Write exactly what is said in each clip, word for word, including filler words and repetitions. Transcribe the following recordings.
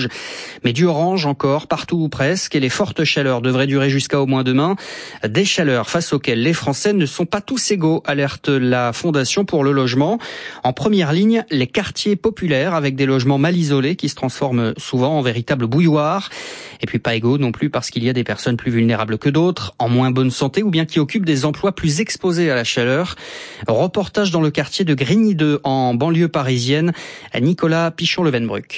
rouge, mais du orange encore, partout ou presque, et les fortes chaleurs devraient durer jusqu'à au moins demain. Des chaleurs face auxquelles les Français ne sont pas tous égaux, alerte la Fondation pour le logement. En première ligne, les quartiers populaires avec des logements mal isolés qui se transforment souvent en véritables bouilloires. Et puis pas égaux non plus parce qu'il y a des personnes plus vulnérables que d'autres, en moins bonne santé ou bien qui occupent des emplois plus exposés à la chaleur. Reportage dans le quartier de Grigny deux en banlieue parisienne, à Nicolas Pichon-Levenbruck.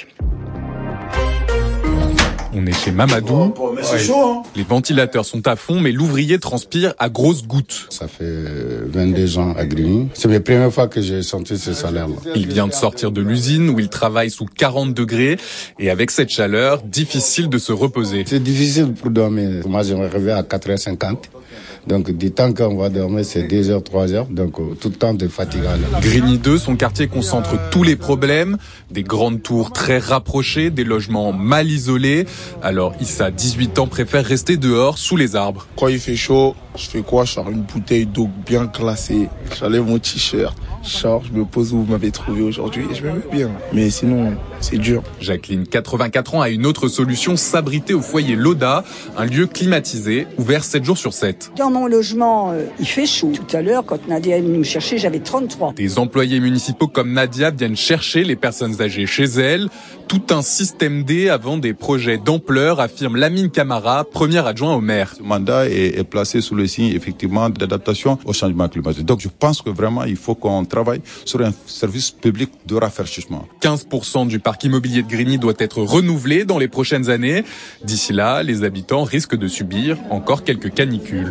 On est chez Mamadou. Mais c'est chaud, hein. Les ventilateurs sont à fond, mais l'ouvrier transpire à grosses gouttes. Ça fait vingt-deux ans à Grigny. C'est la première fois que j'ai senti ce salaire-là. Il vient de sortir de l'usine où il travaille sous quarante degrés. Et avec cette chaleur, difficile de se reposer. C'est difficile pour dormir. Moi, je me réveille à quatre heures cinquante. Donc, du temps qu'on va dormir, c'est deux heures, trois heures. Donc, tout le temps de fatigant. Grigny deux, son quartier concentre tous les problèmes. Des grandes tours très rapprochées, des logements mal isolés. Alors, Issa, dix-huit ans, préfère rester dehors, sous les arbres. Quand il fait chaud, je fais quoi? Je sors une bouteille d'eau bien glacée. J'enlève mon t-shirt. Je sors, je me pose où vous m'avez trouvé aujourd'hui et je me mets bien. Mais sinon, c'est dur. Jacqueline, quatre-vingt-quatre ans, a une autre solution, s'abriter au foyer Loda, un lieu climatisé, ouvert sept jours sur sept. Dans mon logement, euh, il fait chaud. Tout à l'heure, quand Nadia est venue me chercher, j'avais trente-trois. Des employés municipaux comme Nadia viennent chercher les personnes âgées chez elles. Tout un système D avant des projets d'ampleur, affirme Lamine Camara, premier adjoint au maire. Ce mandat est, est placé sous le signe, effectivement, d'adaptation au changement climatique. Donc, je pense que vraiment, il faut qu'on travaille sur un service public de rafraîchissement. quinze pour cent du parc immobilier de Grigny doit être renouvelé dans les prochaines années. D'ici là, les habitants risquent de subir encore quelques canicules.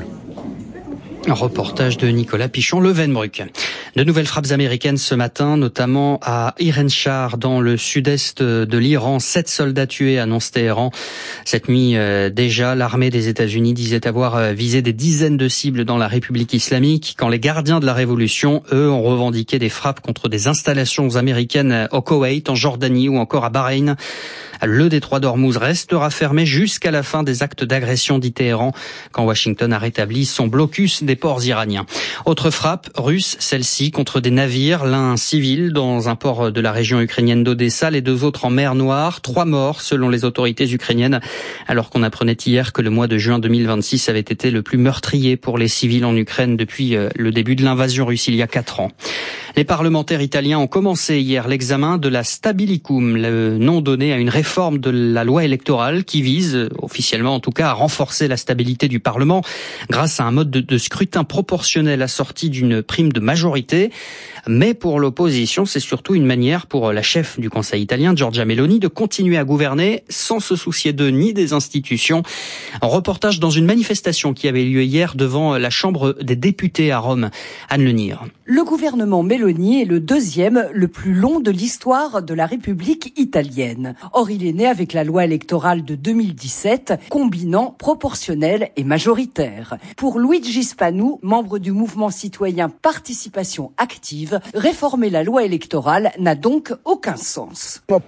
Un reportage de Nicolas Pichon-Levenbruck. De nouvelles frappes américaines ce matin, notamment à Irenchar, dans le sud-est de l'Iran. Sept soldats tués, annonce Téhéran. Cette nuit, euh, déjà, l'armée des États-Unis disait avoir visé des dizaines de cibles dans la République islamique, quand les gardiens de la Révolution, eux, ont revendiqué des frappes contre des installations américaines au Koweït, en Jordanie ou encore à Bahreïn. Le détroit d'Ormuz restera fermé jusqu'à la fin des actes d'agression, dit Téhéran, quand Washington a rétabli son blocus des ports iraniens. Autre frappe russe, celle-ci, contre des navires, l'un civil dans un port de la région ukrainienne d'Odessa, les deux autres en mer Noire. Trois morts selon les autorités ukrainiennes, alors qu'on apprenait hier que le mois de juin deux mille vingt-six avait été le plus meurtrier pour les civils en Ukraine depuis le début de l'invasion russe il y a quatre ans. Les parlementaires italiens ont commencé hier l'examen de la Stabilicum, le nom donné à une réforme de la loi électorale qui vise, officiellement en tout cas, à renforcer la stabilité du Parlement grâce à un mode de, de scrutin proportionnel assorti d'une prime de majorité. Mais pour l'opposition, c'est surtout une manière pour la chef du Conseil italien, Giorgia Meloni, de continuer à gouverner sans se soucier d'eux ni des institutions. Un reportage dans une manifestation qui avait lieu hier devant la Chambre des députés à Rome. Anne Lenire. Le gouvernement Meloni est le deuxième le plus long de l'histoire de la République italienne. Or, il est né avec la loi électorale de deux mille dix-sept, combinant proportionnel et majoritaire. Pour Luigi Spanu, membre du mouvement citoyen Participation Active, réformer la loi électorale n'a donc aucun sens. Le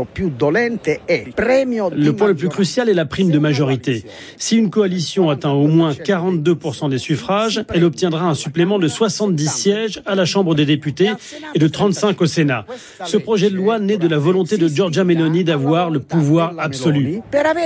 point le plus crucial est la prime de majorité. Si une coalition atteint au moins quarante-deux pour cent des suffrages, elle obtiendra un supplément de soixante-dix sièges à la Chambre des députés et de trente-cinq au Sénat. Ce projet de loi naît de la volonté de Giorgia Meloni d'avoir le pouvoir absolu.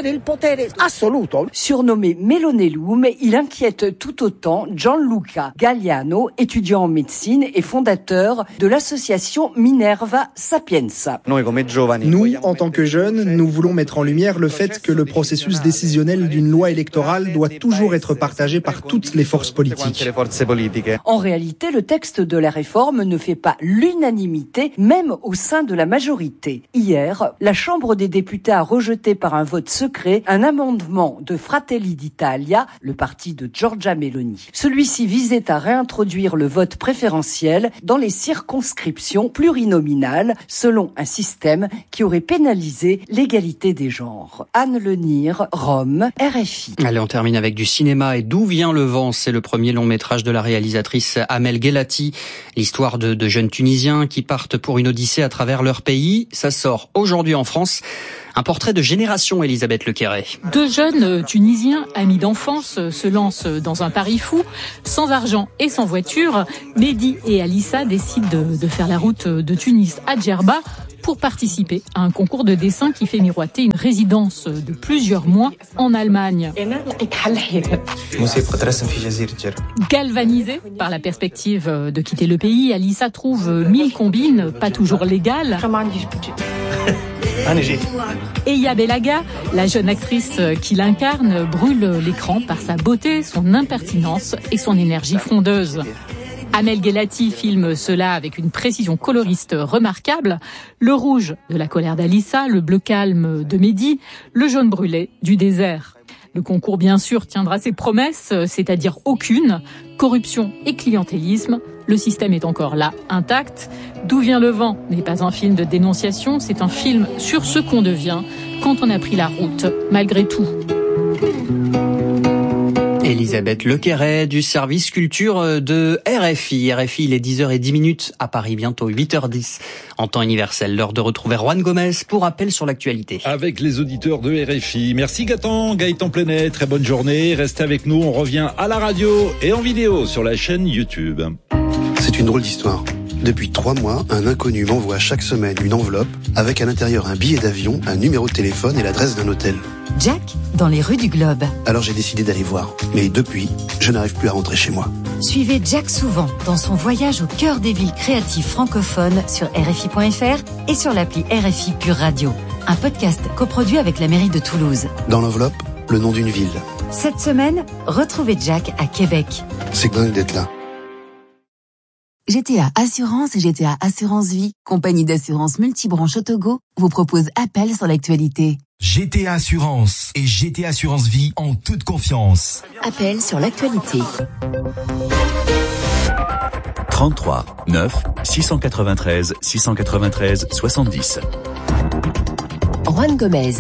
Surnommé Melonellum, il inquiète tout autant Gianluca Galliano, étudiant en médecine et fondateur de l'association Minerva Sapienza. Nous, en tant que jeunes, nous voulons mettre en lumière le fait que le processus décisionnel d'une loi électorale doit toujours être partagé par toutes les forces politiques. En réalité, le texte de la réforme ne fait pas l'unanimité, même au sein de la majorité. Hier, la Chambre des députés a rejeté par un vote secret un amendement de Fratelli d'Italia, le parti de Giorgia Meloni. Celui-ci visait à réintroduire le vote préférentiel dans les circonscriptions plurinominales, selon un système qui aurait pénalisé l'égalité des genres. Anne Lenire, Rome, R F I. Allez, on termine avec du cinéma et D'où vient le vent. C'est le premier long métrage de la réalisatrice Amel Guelati. L'histoire de, de jeunes Tunisiens qui partent pour une odyssée à travers leur pays. Ça sort aujourd'hui en France. Un portrait de génération, Elisabeth Lequerret. Deux jeunes Tunisiens, amis d'enfance, se lancent dans un pari fou. Sans argent et sans voiture, Mehdi et Alissa décident de, de faire la route de Tunis à Djerba pour participer à un concours de dessin qui fait miroiter une résidence de plusieurs mois en Allemagne. Galvanisée par la perspective de quitter le pays, Alissa trouve mille combines, pas toujours légales. Et Yabelaga, la jeune actrice qui l'incarne, brûle l'écran par sa beauté, son impertinence et son énergie frondeuse. Amel Guelati filme cela avec une précision coloriste remarquable. Le rouge de la colère d'Alissa, le bleu calme de Mehdi, le jaune brûlé du désert. Le concours, bien sûr, tiendra ses promesses, c'est-à-dire aucune. Corruption et clientélisme, le système est encore là, intact. D'où vient le vent n'est pas un film de dénonciation, c'est un film sur ce qu'on devient quand on a pris la route, malgré tout. Elisabeth Lequerret du service culture de R F I. R F I, il est dix heures dix à Paris, bientôt huit heures dix en temps universel. L'heure de retrouver Juan Gomez pour rappel sur l'actualité. Avec les auditeurs de R F I. Merci Gaëtan, Gaëtan Plenet, très bonne journée. Restez avec nous, on revient à la radio et en vidéo sur la chaîne YouTube. C'est une drôle d'histoire. Depuis trois mois, un inconnu m'envoie chaque semaine une enveloppe avec à l'intérieur un billet d'avion, un numéro de téléphone et l'adresse d'un hôtel. Jack, dans les rues du Globe. Alors j'ai décidé d'aller voir. Mais depuis, je n'arrive plus à rentrer chez moi. Suivez Jack souvent dans son voyage au cœur des villes créatives francophones sur R F I point F R et sur l'appli R F I Pure Radio. Un podcast coproduit avec la mairie de Toulouse. Dans l'enveloppe, le nom d'une ville. Cette semaine, retrouvez Jack à Québec. C'est dingue d'être là. G T A Assurance et G T A Assurance Vie, compagnie d'assurance multibranche au Togo, vous propose Appel sur l'actualité. G T A Assurance et G T A Assurance Vie en toute confiance. Appel sur l'actualité. trente-trois neuf six cent quatre-vingt-treize six cent quatre-vingt-treize soixante-dix. Juan Gomez.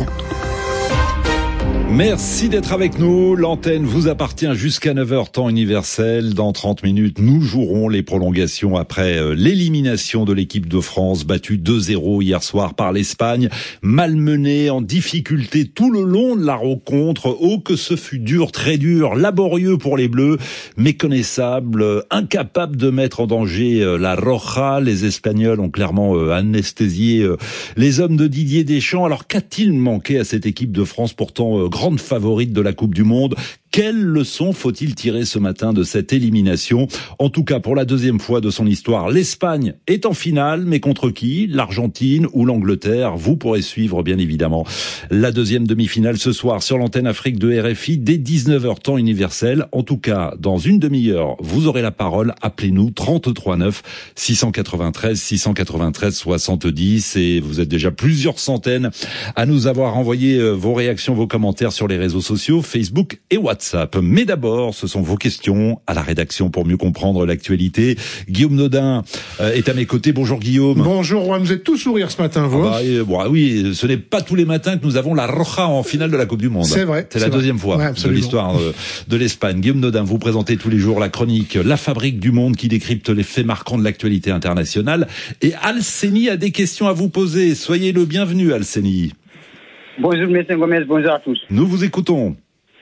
Merci d'être avec nous. L'antenne vous appartient jusqu'à neuf heures temps universel. Dans trente minutes, nous jouerons les prolongations après l'élimination de l'équipe de France battue deux zéro hier soir par l'Espagne. Malmenée, en difficulté tout le long de la rencontre. Oh que ce fut dur, très dur, laborieux pour les Bleus, méconnaissable, incapable de mettre en danger la Roja. Les Espagnols ont clairement anesthésié les hommes de Didier Deschamps. Alors qu'a-t-il manqué à cette équipe de France pourtant grande favorite de la Coupe du Monde? Quelle leçon faut-il tirer ce matin de cette élimination? En tout cas, pour la deuxième fois de son histoire, l'Espagne est en finale, mais contre qui? L'Argentine ou l'Angleterre? Vous pourrez suivre, bien évidemment, la deuxième demi-finale ce soir sur l'antenne Afrique de R F I dès dix-neuf heures temps universel. En tout cas, dans une demi-heure, vous aurez la parole. Appelez-nous trente-trois neuf six cent quatre-vingt-treize six cent quatre-vingt-treize soixante-dix et vous êtes déjà plusieurs centaines à nous avoir envoyé vos réactions, vos commentaires sur les réseaux sociaux, Facebook et WhatsApp. Mais d'abord, ce sont vos questions à la rédaction pour mieux comprendre l'actualité. Guillaume Nodin euh, est à mes côtés. Bonjour Guillaume. Bonjour Juan, vous êtes tous sourire ce matin, vous. Ah bah, et, bon, oui, ce n'est pas tous les matins que nous avons la Roja en finale de la Coupe du Monde. C'est vrai. C'est la vrai. deuxième fois ouais, de l'histoire de, de l'Espagne. Guillaume Nodin, vous présentez tous les jours la chronique La Fabrique du Monde qui décrypte les faits marquants de l'actualité internationale. Et Alceni a des questions à vous poser. Soyez le bienvenu, Alceni. Bonjour, M. Gomez, bonjour à tous. Nous vous écoutons.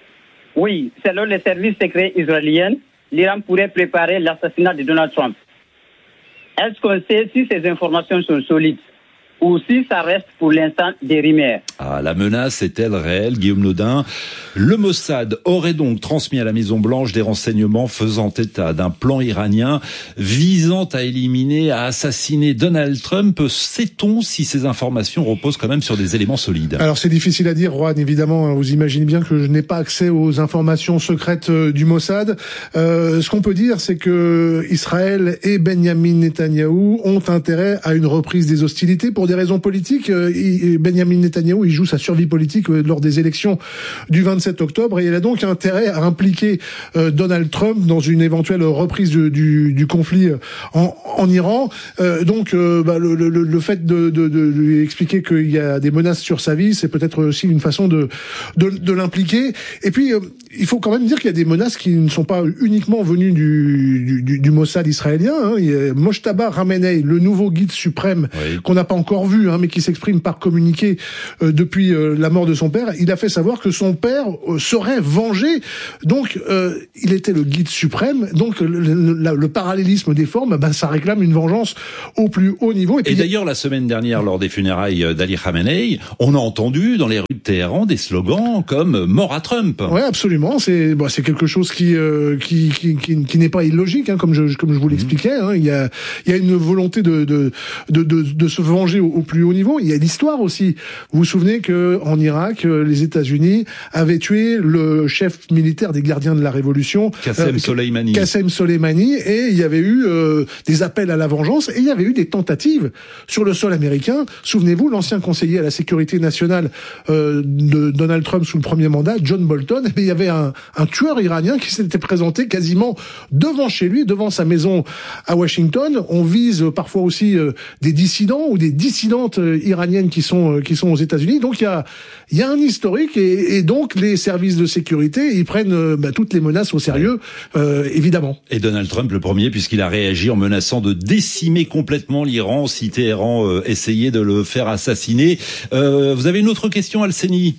Oui, selon les services secrets israéliens, l'Iran pourrait préparer l'assassinat de Donald Trump. Est-ce qu'on sait si ces informations sont solides ou si ça reste pour l'instant des rumeurs? Ah, la menace est-elle réelle, Guillaume Nodin? Le Mossad aurait donc transmis à la Maison-Blanche des renseignements faisant état d'un plan iranien visant à éliminer, à assassiner Donald Trump. Sait-on si ces informations reposent quand même sur des éléments solides? Alors c'est difficile à dire, Juan, évidemment. Vous imaginez bien que je n'ai pas accès aux informations secrètes du Mossad. Euh, ce qu'on peut dire, c'est que Israël et Benyamin Netanyahou ont intérêt à une reprise des hostilités pour des raisons politiques. Benyamin Netanyahou, il joue sa survie politique lors des élections du vingt-sept octobre et il a donc intérêt à impliquer euh, Donald Trump dans une éventuelle reprise du, du, du conflit en, en Iran. Euh, donc euh, bah, le, le, le fait de, de, de lui expliquer qu'il y a des menaces sur sa vie, c'est peut-être aussi une façon de, de, de l'impliquer. Et puis, euh, il faut quand même dire qu'il y a des menaces qui ne sont pas uniquement venues du, du, du Mossad israélien. Hein. Il y a Mojtaba Ramenei, le nouveau guide suprême oui. qu'on n'a pas encore encore vu, hein, mais qui s'exprime par communiqué euh, depuis euh, la mort de son père. Il a fait savoir que son père euh, serait vengé. Donc, euh, il était le guide suprême. Donc, le, le, le parallélisme des formes, ben, ça réclame une vengeance au plus haut niveau. Et, puis, et d'ailleurs, la semaine dernière, lors des funérailles d'Ali Khamenei, on a entendu dans les rues de Téhéran des slogans comme « Mort à Trump ». Ouais, absolument. C'est bon, c'est quelque chose qui euh, qui qui qui, qui n'est pas illogique, hein, comme je comme je vous l'expliquais. Hein. Il y a il y a une volonté de de de de, de se venger au, au plus haut niveau. Il y a l'histoire aussi. Vous vous souvenez que en Irak, les États-Unis avaient tué le chef militaire des gardiens de la Révolution, Qassem euh, Soleimani. Qassem Soleimani, et il y avait eu euh, des appels à la vengeance, et il y avait eu des tentatives sur le sol américain. Souvenez-vous, l'ancien conseiller à la sécurité nationale euh, de Donald Trump sous le premier mandat, John Bolton, eh bien, il y avait un, un tueur iranien qui s'était présenté quasiment devant chez lui, devant sa maison à Washington. On vise parfois aussi euh, des dissidents ou des dissidentes euh, iraniennes qui sont euh, qui sont aux États-Unis. Donc il y a il y a un historique, et, et donc les services de sécurité, ils prennent euh, bah, toutes les menaces au sérieux, euh, évidemment. Et Donald Trump le premier, puisqu'il a réagi en menaçant de décimer complètement l'Iran si Téhéran euh, essayait de le faire assassiner. Euh, vous avez une autre question, Alseni?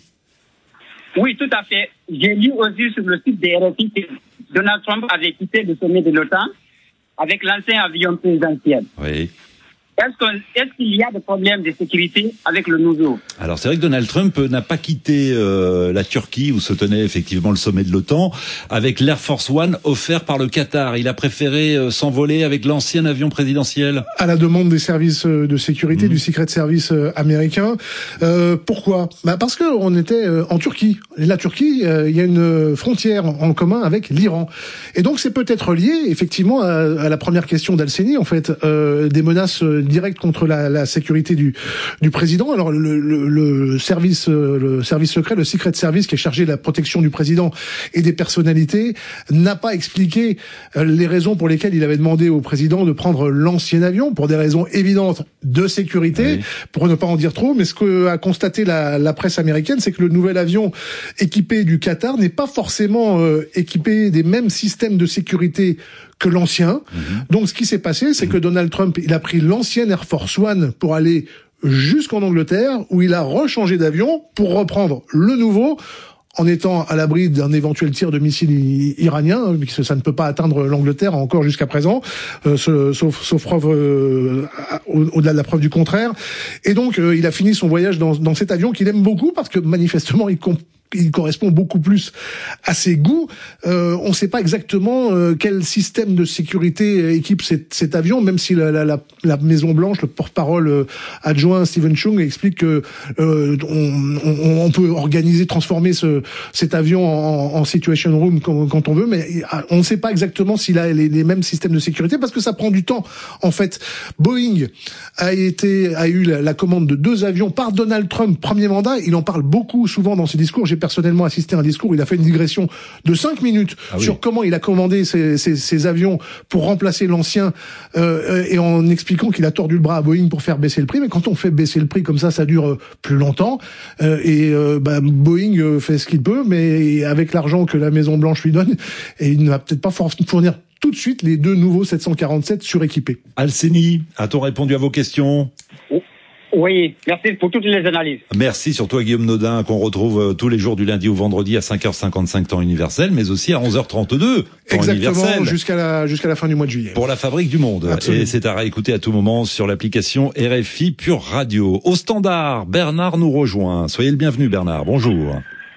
Oui, tout à fait. J'ai lu aussi sur le site des R F I que Donald Trump avait quitté le sommet de l'OTAN avec l'ancien avion présidentiel. Oui. Est-ce, qu'on, est-ce qu'il y a des problèmes de sécurité avec le nouveau? Alors c'est vrai que Donald Trump n'a pas quitté euh, la Turquie où se tenait effectivement le sommet de l'OTAN avec l'Air Force One offert par le Qatar. Il a préféré euh, s'envoler avec l'ancien avion présidentiel. À la demande des services de sécurité, mmh. du Secret Service américain. Euh, pourquoi? Bah parce que on était en Turquie. Et la Turquie, euh, il y a une frontière en commun avec l'Iran. Et donc c'est peut-être lié effectivement à, à la première question d'Alseni, en fait, euh, des menaces direct contre la, la sécurité du, du président. Alors le, le, le service, le service secret, le Secret Service, qui est chargé de la protection du président et des personnalités, n'a pas expliqué les raisons pour lesquelles il avait demandé au président de prendre l'ancien avion, pour des raisons évidentes de sécurité, oui. pour ne pas en dire trop. Mais ce que a constaté la, la presse américaine, c'est que le nouvel avion équipé du Qatar n'est pas forcément euh, équipé des mêmes systèmes de sécurité que l'ancien. Mmh. Donc ce qui s'est passé, c'est mmh. que Donald Trump, il a pris l'ancienne Air Force One pour aller jusqu'en Angleterre, où il a rechangé d'avion pour reprendre le nouveau, en étant à l'abri d'un éventuel tir de missile iranien, puisque ça ne peut pas atteindre l'Angleterre encore jusqu'à présent, euh, sauf, sauf preuve euh, au-delà de la preuve du contraire. Et donc euh, il a fini son voyage dans, dans cet avion qu'il aime beaucoup, parce que manifestement il comp- il correspond beaucoup plus à ses goûts. Euh, on ne sait pas exactement euh, quel système de sécurité équipe cet, cet avion, même si la, la, la, la Maison Blanche, le porte-parole euh, adjoint Stephen Chung explique que euh, on, on, on peut organiser, transformer ce, cet avion en, en situation room quand, quand on veut, mais on ne sait pas exactement s'il a les, les mêmes systèmes de sécurité, parce que ça prend du temps. En fait, Boeing a été a eu la, la commande de deux avions par Donald Trump, premier mandat. Il en parle beaucoup, souvent dans ses discours. J'ai personnellement assisté à un discours où il a fait une digression de cinq minutes ah oui. sur comment il a commandé ces, ces, ces avions pour remplacer l'ancien, euh, et en expliquant qu'il a tordu le bras à Boeing pour faire baisser le prix. Mais quand on fait baisser le prix comme ça, ça dure plus longtemps. Euh, et euh, bah, Boeing fait ce qu'il peut, mais avec l'argent que la Maison Blanche lui donne, et il ne va peut-être pas fournir tout de suite les deux nouveaux sept cent quarante-sept suréquipés. Alseni, a-t-on répondu à vos questions? Oui, merci pour toutes les analyses. Merci surtout à Guillaume Nodin, qu'on retrouve tous les jours du lundi au vendredi à cinq heures cinquante-cinq temps universel, mais aussi à onze heures trente-deux temps Exactement, universel. jusqu'à la, jusqu'à la fin du mois de juillet. Pour la Fabrique du Monde. Absolument. Et c'est à réécouter à tout moment sur l'application R F I Pure Radio. Au standard, Bernard nous rejoint. Soyez le bienvenu, Bernard. Bonjour.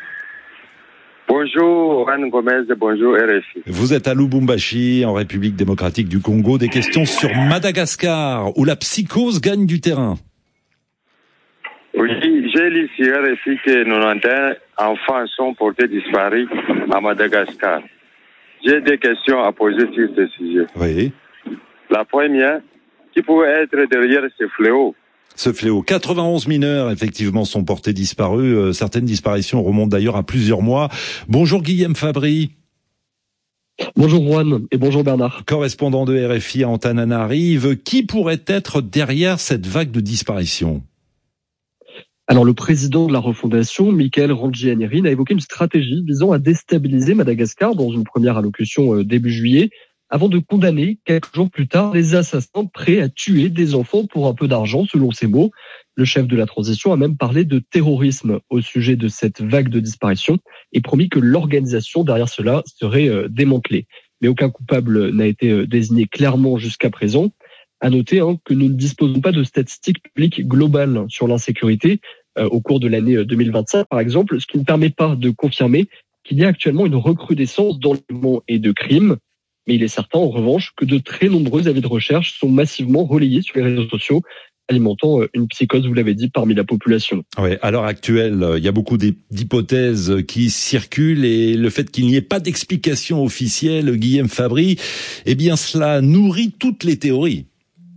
Bonjour, Juan Gomez, bonjour R F I. Vous êtes à Lubumbashi, en République démocratique du Congo. Des questions sur Madagascar, où la psychose gagne du terrain. Oui, j'ai lu sur R F I que quatre-vingt-onze enfants sont portés disparus à Madagascar. J'ai des questions à poser sur ce sujet. Oui. La première, qui pourrait être derrière ce fléau? Ce fléau. quatre-vingt-onze mineurs, effectivement, sont portés disparus. Euh, certaines disparitions remontent d'ailleurs à plusieurs mois. Bonjour Guillaume Fabry. Bonjour Juan et bonjour Bernard. Correspondant de R F I à Antananarive. Qui pourrait être derrière cette vague de disparitions? Alors, le président de la refondation, Michael Randrianirina, a évoqué une stratégie visant à déstabiliser Madagascar dans une première allocution euh, début juillet. avant de condamner quelques jours plus tard les assassins prêts à tuer des enfants pour un peu d'argent, selon ses mots. Le chef de la transition a même parlé de terrorisme au sujet de cette vague de disparition et promis que l'organisation derrière cela serait démantelée. Mais aucun coupable n'a été désigné clairement jusqu'à présent. À noter hein, que nous ne disposons pas de statistiques publiques globales sur l'insécurité euh, au cours de l'année deux mille vingt-cinq, par exemple, ce qui ne permet pas de confirmer qu'il y a actuellement une recrudescence d'enlèvements et de crimes. Mais il est certain, en revanche, que de très nombreux avis de recherche sont massivement relayés sur les réseaux sociaux, alimentant une psychose, vous l'avez dit, parmi la population. Ouais, à l'heure actuelle, il y a beaucoup d'hypothèses qui circulent et le fait qu'il n'y ait pas d'explication officielle, Guillaume Fabry, eh bien cela nourrit toutes les théories.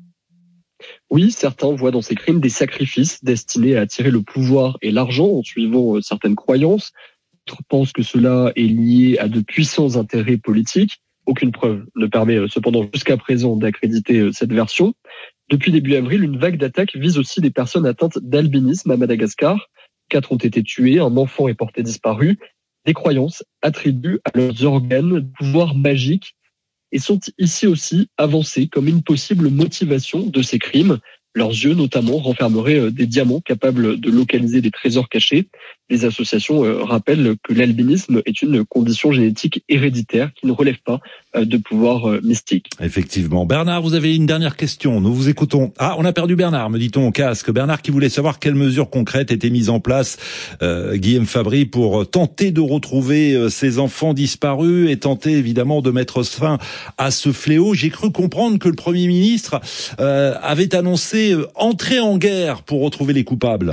Oui, certains voient dans ces crimes des sacrifices destinés à attirer le pouvoir et l'argent en suivant certaines croyances. D'autres pensent que cela est lié à de puissants intérêts politiques. Aucune preuve ne permet cependant jusqu'à présent d'accréditer cette version. Depuis début avril, une vague d'attaques vise aussi des personnes atteintes d'albinisme à Madagascar. Quatre ont été tués, un enfant est porté disparu. Des croyances attribuent à leurs organes pouvoir magique et sont ici aussi avancées comme une possible motivation de ces crimes. Leurs yeux, notamment, renfermeraient des diamants capables de localiser des trésors cachés. Les associations rappellent que l'albinisme est une condition génétique héréditaire qui ne relève pas de pouvoir mystique. Effectivement. Bernard, vous avez une dernière question. Nous vous écoutons. Ah, on a perdu Bernard, me dit-on au casque. Bernard qui voulait savoir quelles mesures concrètes étaient mises en place, euh, Guillaume Fabry, pour tenter de retrouver euh, ces enfants disparus et tenter évidemment de mettre fin à ce fléau. J'ai cru comprendre que le Premier ministre euh, avait annoncé euh, entrer en guerre pour retrouver les coupables.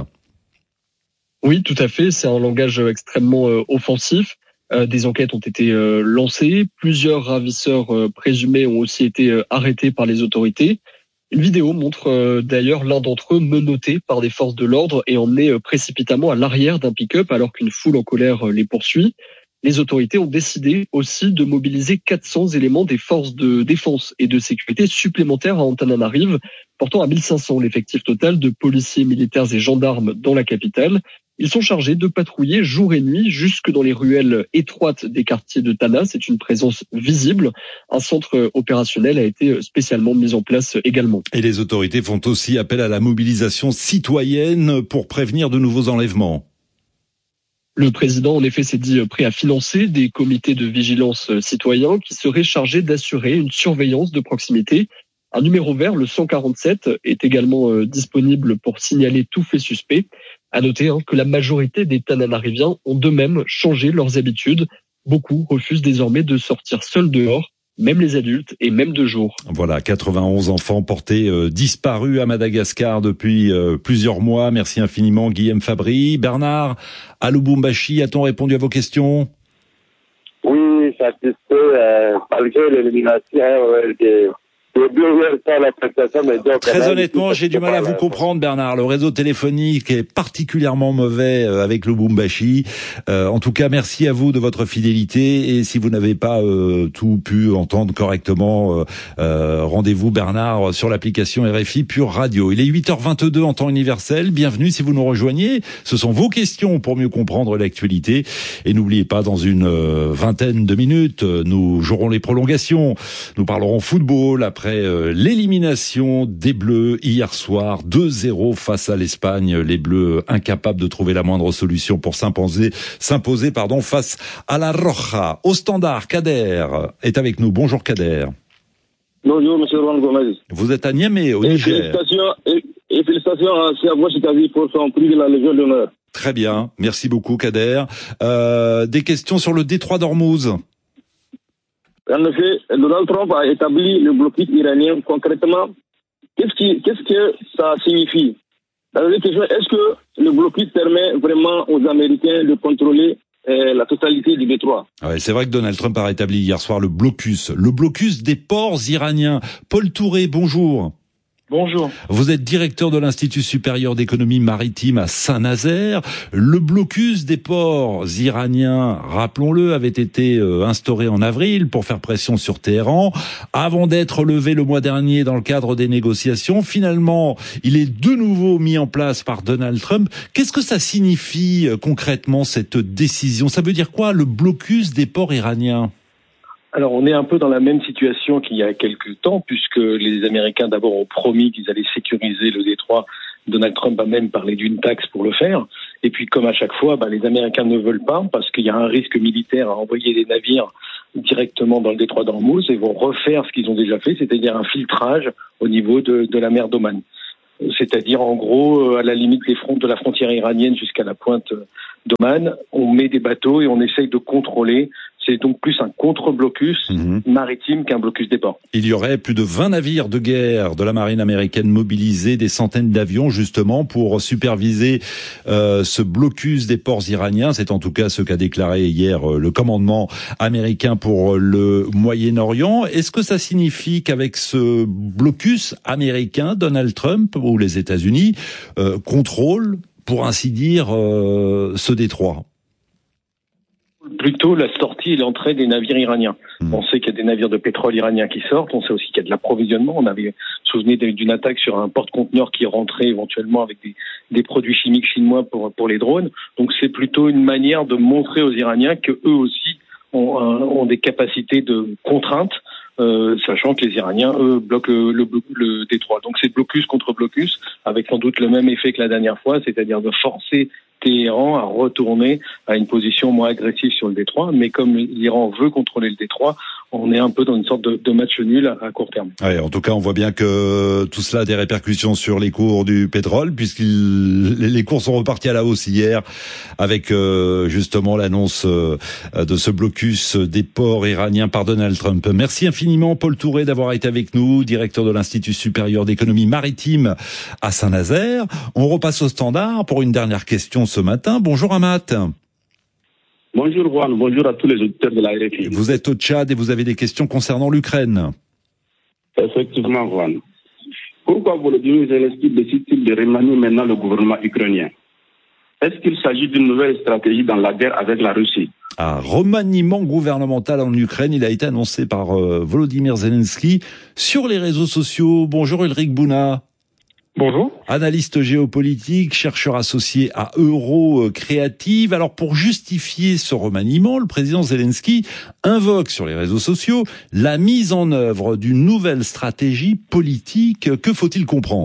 Oui, tout à fait. C'est un langage extrêmement euh, offensif. Euh, des enquêtes ont été euh, lancées. Plusieurs ravisseurs euh, présumés ont aussi été euh, arrêtés par les autorités. Une vidéo montre euh, d'ailleurs l'un d'entre eux menotté par des forces de l'ordre et emmené euh, précipitamment à l'arrière d'un pick-up alors qu'une foule en colère euh, les poursuit. Les autorités ont décidé aussi de mobiliser quatre cents éléments des forces de défense et de sécurité supplémentaires à Antananarive, portant à mille cinq cents l'effectif total de policiers, militaires et gendarmes dans la capitale. Ils sont chargés de patrouiller jour et nuit jusque dans les ruelles étroites des quartiers de Tana. C'est une présence visible. Un centre opérationnel a été spécialement mis en place également. Et les autorités font aussi appel à la mobilisation citoyenne pour prévenir de nouveaux enlèvements. Le président, en effet, s'est dit prêt à financer des comités de vigilance citoyens qui seraient chargés d'assurer une surveillance de proximité. Un numéro vert, le cent quarante-sept, est également disponible pour signaler tout fait suspect. À noter hein, que la majorité des Tananariviens ont d'eux-mêmes changé leurs habitudes. Beaucoup refusent désormais de sortir seuls dehors, même les adultes et même de jour. Voilà, quatre-vingt-onze enfants portés euh, disparus à Madagascar depuis euh, plusieurs mois. Merci infiniment Guillaume Fabry. Bernard, à Lubumbashi, a-t-on répondu à vos questions? Oui, satisfait, euh, malgré l'élimination euh, des... Très honnêtement, j'ai du mal à vous comprendre, Bernard. Le réseau téléphonique est particulièrement mauvais avec Lubumbashi. Euh, en tout cas, merci à vous de votre fidélité. Et si vous n'avez pas euh, tout pu entendre correctement, euh, euh, rendez-vous, Bernard, sur l'application R F I Pure Radio. Il est huit heures vingt-deux en temps universel. Bienvenue si vous nous rejoignez. Ce sont vos questions pour mieux comprendre l'actualité. Et n'oubliez pas, dans une euh, vingtaine de minutes, nous jouerons les prolongations. Nous parlerons football après Après l'élimination des Bleus hier soir, deux zéro face à l'Espagne. Les Bleus incapables de trouver la moindre solution pour s'imposer, s'imposer pardon, face à la Roja. Au standard, Kader est avec nous. Bonjour Kader. Bonjour Monsieur Juan Gomez. Vous êtes à Niamey, au et Niger. Félicitations, et, et félicitations à Siabo Chitavi pour son prix de la Légion d'honneur. Très bien, merci beaucoup Kader. Euh, des questions sur le détroit d'Ormuz? En effet, Donald Trump a établi le blocus iranien. Concrètement, qu'est-ce, qui, qu'est-ce que ça signifie? La deuxième question, est-ce que le blocus permet vraiment aux Américains de contrôler euh, la totalité du détroit? Ouais, c'est vrai que Donald Trump a rétabli hier soir le blocus, le blocus des ports iraniens. Paul Touré, bonjour. Bonjour. Vous êtes directeur de l'Institut supérieur d'économie maritime à Saint-Nazaire. Le blocus des ports iraniens, rappelons-le, avait été instauré en avril pour faire pression sur Téhéran, avant d'être levé le mois dernier dans le cadre des négociations. Finalement, il est de nouveau mis en place par Donald Trump. Qu'est-ce que ça signifie concrètement, cette décision? Ça veut dire quoi, le blocus des ports iraniens? Alors, on est un peu dans la même situation qu'il y a quelques temps, puisque les Américains d'abord ont promis qu'ils allaient sécuriser le détroit. Donald Trump a même parlé d'une taxe pour le faire. Et puis, comme à chaque fois, bah, les Américains ne veulent pas, parce qu'il y a un risque militaire à envoyer des navires directement dans le détroit d'Ormuz, et vont refaire ce qu'ils ont déjà fait, c'est-à-dire un filtrage au niveau de, de la mer d'Oman. C'est-à-dire, en gros, à la limite des fronts, de la frontière iranienne jusqu'à la pointe d'Oman, on met des bateaux et on essaye de contrôler. C'est donc plus un contre-blocus mmh. maritime qu'un blocus des ports. Il y aurait plus de vingt navires de guerre de la marine américaine mobilisés, des centaines d'avions justement pour superviser euh, ce blocus des ports iraniens. C'est en tout cas ce qu'a déclaré hier euh, le commandement américain pour le Moyen-Orient. Est-ce que ça signifie qu'avec ce blocus américain, Donald Trump ou les États-Unis euh, contrôlent, pour ainsi dire, euh, ce détroit ? Plutôt la sortie et l'entrée des navires iraniens. Mmh. On sait qu'il y a des navires de pétrole iraniens qui sortent, on sait aussi qu'il y a de l'approvisionnement. On avait souvenez d'une attaque sur un porte-conteneur qui rentrait éventuellement avec des, des produits chimiques chinois pour, pour les drones. Donc c'est plutôt une manière de montrer aux Iraniens qu'eux aussi ont, ont des capacités de contrainte, euh, sachant que les Iraniens, eux, bloquent le, le, le détroit. Donc c'est blocus contre blocus, avec sans doute le même effet que la dernière fois, c'est-à-dire de forcer Téhéran à retourner à une position moins agressive sur le détroit, mais comme l'Iran veut contrôler le détroit, on est un peu dans une sorte de, de match nul à, à court terme. Ouais, en tout cas, on voit bien que tout cela a des répercussions sur les cours du pétrole, puisque les cours sont repartis à la hausse hier, avec euh, justement l'annonce euh, de ce blocus des ports iraniens par Donald Trump. Merci infiniment, Paul Touré, d'avoir été avec nous, directeur de l'Institut supérieur d'économie maritime à Saint-Nazaire. On repasse au standard pour une dernière question ce matin. Bonjour Amat. Bonjour Juan, bonjour à tous les auditeurs de la R F I. Vous êtes au Tchad et vous avez des questions concernant l'Ukraine. Effectivement Juan. Pourquoi Volodymyr Zelensky décide-t-il de remanier maintenant le gouvernement ukrainien? Est-ce qu'il s'agit d'une nouvelle stratégie dans la guerre avec la Russie? Un remaniement gouvernemental en Ukraine, il a été annoncé par euh, Volodymyr Zelensky sur les réseaux sociaux. Bonjour Ulrich Bouna. Bonjour. Analyste géopolitique, chercheur associé à Eurocréative. Alors pour justifier ce remaniement, le président Zelensky invoque sur les réseaux sociaux la mise en œuvre d'une nouvelle stratégie politique. Que faut-il comprendre ?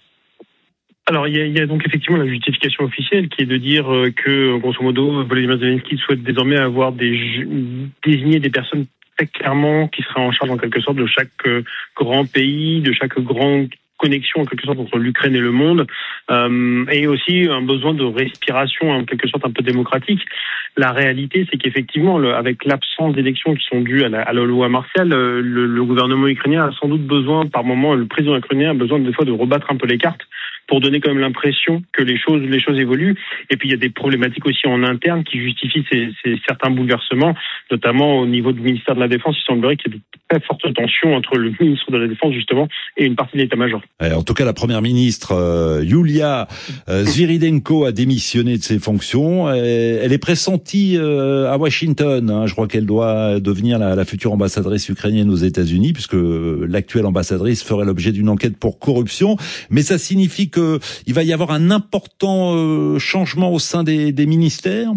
Alors, il y, a, il y a donc effectivement la justification officielle qui est de dire que, grosso modo, Volodymyr Zelensky souhaite désormais avoir des, désigner des personnes très clairement qui seraient en charge en quelque sorte de chaque grand pays, de chaque grand connexion en quelque sorte entre l'Ukraine et le monde, euh, et aussi un besoin de respiration en quelque sorte un peu démocratique. La réalité, c'est qu'effectivement, le, avec l'absence d'élections qui sont dues à la, à la loi martiale, le, le gouvernement ukrainien a sans doute besoin, par moment, le président ukrainien a besoin des fois de rebattre un peu les cartes pour donner quand même l'impression que les choses, les choses évoluent. Et puis il y a des problématiques aussi en interne qui justifient ces, ces certains bouleversements, notamment au niveau du ministère de la Défense. Il semblerait qu'il y ait de très fortes tensions entre le ministre de la Défense justement et une partie de l'état-major. En tout cas, la première ministre euh, Yulia euh, Sviridenko a démissionné de ses fonctions. Elle, elle est pressentie euh, à Washington. Hein. Je crois qu'elle doit devenir la, la future ambassadrice ukrainienne aux États-Unis, puisque l'actuelle ambassadrice ferait l'objet d'une enquête pour corruption. Mais ça signifie que il va y avoir un important euh, changement au sein des, des ministères.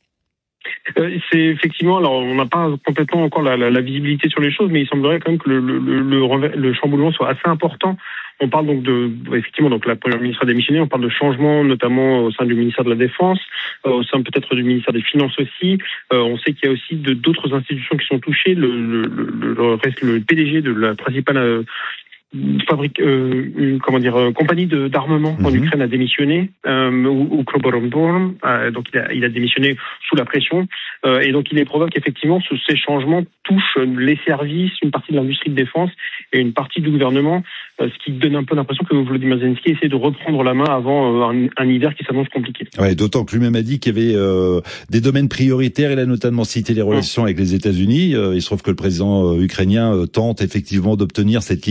Euh, c'est effectivement, alors on n'a pas complètement encore la, la, la visibilité sur les choses, mais il semblerait quand même que le, le, le, le chamboulement soit assez important. On parle donc de, effectivement, donc la première ministre a démissionné. On parle de changements, notamment au sein du ministère de la Défense, euh, au sein peut-être du ministère des Finances aussi. Euh, on sait qu'il y a aussi de d'autres institutions qui sont touchées. Le, le, le, le, reste, le P D G de la principale euh, fabrique, euh, une, comment dire, euh, compagnie de, d'armement mm-hmm. en Ukraine a démissionné, euh, ou, ou Ukroboronbor, euh, donc il a, il a démissionné sous la pression, euh, et donc il est probable qu'effectivement ce, ces changements touchent les services, une partie de l'industrie de défense et une partie du gouvernement, euh, ce qui donne un peu l'impression que Volodymyr Zelensky essaie de reprendre la main avant euh, un, un hiver qui s'annonce compliqué. Ouais, d'autant que lui-même a dit qu'il y avait euh, des domaines prioritaires. Il a notamment cité les relations mmh. avec les États-Unis. Euh, il se trouve que le président euh, ukrainien euh, tente effectivement d'obtenir cette licence promise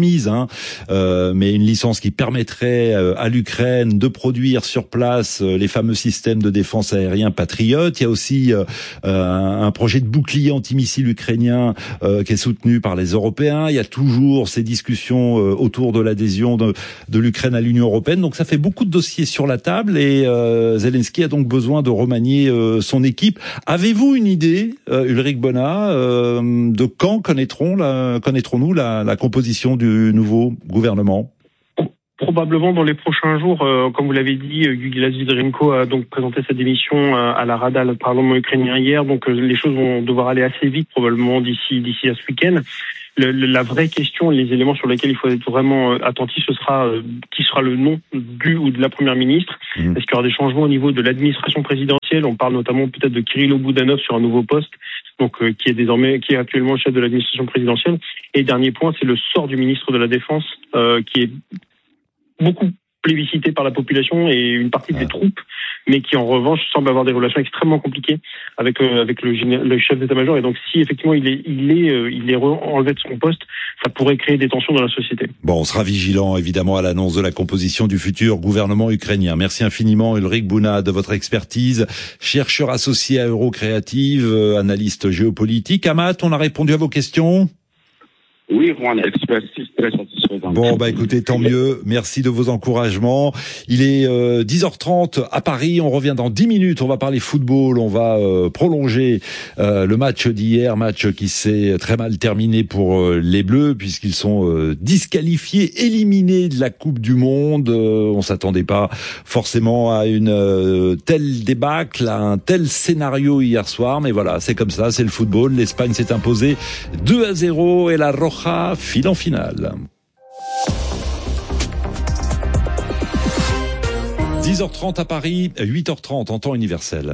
promise, hein, euh, mais une licence qui permettrait euh, à l'Ukraine de produire sur place euh, les fameux systèmes de défense aérien Patriot. Il y a aussi euh, un, un projet de bouclier antimissile ukrainien euh, qui est soutenu par les Européens. Il y a toujours ces discussions euh, autour de l'adhésion de, de l'Ukraine à l'Union européenne. Donc ça fait beaucoup de dossiers sur la table et euh, Zelensky a donc besoin de remanier euh, son équipe. Avez-vous une idée, euh, Ulrich Bonnat, euh, de quand connaîtrons la, connaîtrons-nous la, la composition du nouveau gouvernement ? Probablement dans les prochains jours, euh, comme vous l'avez dit, Gyula Zvidenko a donc présenté sa démission à, à la Rada, le Parlement ukrainien hier, donc euh, les choses vont devoir aller assez vite, probablement d'ici d'ici à ce week-end. Le, le, la vraie question, les éléments sur lesquels il faut être vraiment euh, attentif, ce sera euh, qui sera le nom du ou de la première ministre. Mmh. Est-ce qu'il y aura des changements au niveau de l'administration présidentielle ? On parle notamment peut-être de Kirilo Boudanov sur un nouveau poste, donc euh, qui est désormais, qui est actuellement chef de l'administration présidentielle. Et dernier point, c'est le sort du ministre de la Défense, euh, qui est beaucoup plébiscité par la population et une partie des troupes, mais qui en revanche semble avoir des relations extrêmement compliquées avec euh, avec le, géné- le chef d'état-major. Et donc, si effectivement il est il est euh, il est enlevé de son poste, ça pourrait créer des tensions dans la société. Bon, on sera vigilant évidemment à l'annonce de la composition du futur gouvernement ukrainien. Merci infiniment Ulrich Bonnat de votre expertise, chercheur associé à Eurocréative, euh, analyste géopolitique. Amat, on a répondu à vos questions ? Oui, Juan, expertise très satisfaisante. Bon, bah écoutez, tant mieux. Merci de vos encouragements. Il est euh, dix heures trente à Paris. On revient dans dix minutes. On va parler football. On va euh, prolonger euh, le match d'hier, match qui s'est très mal terminé pour euh, les Bleus puisqu'ils sont euh, disqualifiés, éliminés de la Coupe du Monde. Euh, on s'attendait pas forcément à une euh, telle débâcle, à un tel scénario hier soir. Mais voilà, c'est comme ça, c'est le football. L'Espagne s'est imposée deux à zéro et la Roja file en finale. dix heures trente à Paris, huit heures trente en temps universel.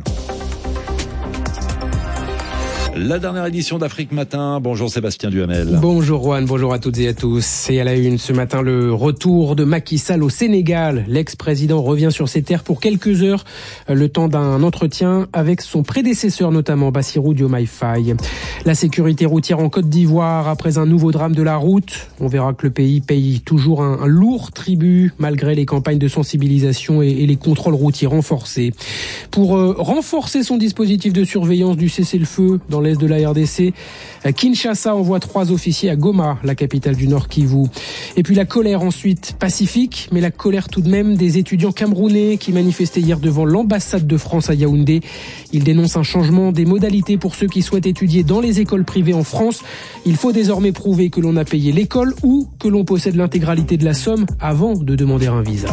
La dernière édition d'Afrique Matin. Bonjour Sébastien Duhamel. Bonjour Juan, bonjour à toutes et à tous. Et à la une ce matin, le retour de Macky Sall au Sénégal. L'ex-président revient sur ses terres pour quelques heures, le temps d'un entretien avec son prédécesseur, notamment Bassirou Diomaye Faye. La sécurité routière en Côte d'Ivoire après un nouveau drame de la route. On verra que le pays paye toujours un, un lourd tribut malgré les campagnes de sensibilisation et, et les contrôles routiers renforcés. Pour euh, renforcer son dispositif de surveillance du cessez-le-feu dans l'est de la R D C, Kinshasa envoie trois officiers à Goma, la capitale du Nord Kivu. Et puis la colère ensuite pacifique, mais la colère tout de même des étudiants camerounais qui manifestaient hier devant l'ambassade de France à Yaoundé. Ils dénoncent un changement des modalités pour ceux qui souhaitent étudier dans les écoles privées en France. Il faut désormais prouver que l'on a payé l'école ou que l'on possède l'intégralité de la somme avant de demander un visa.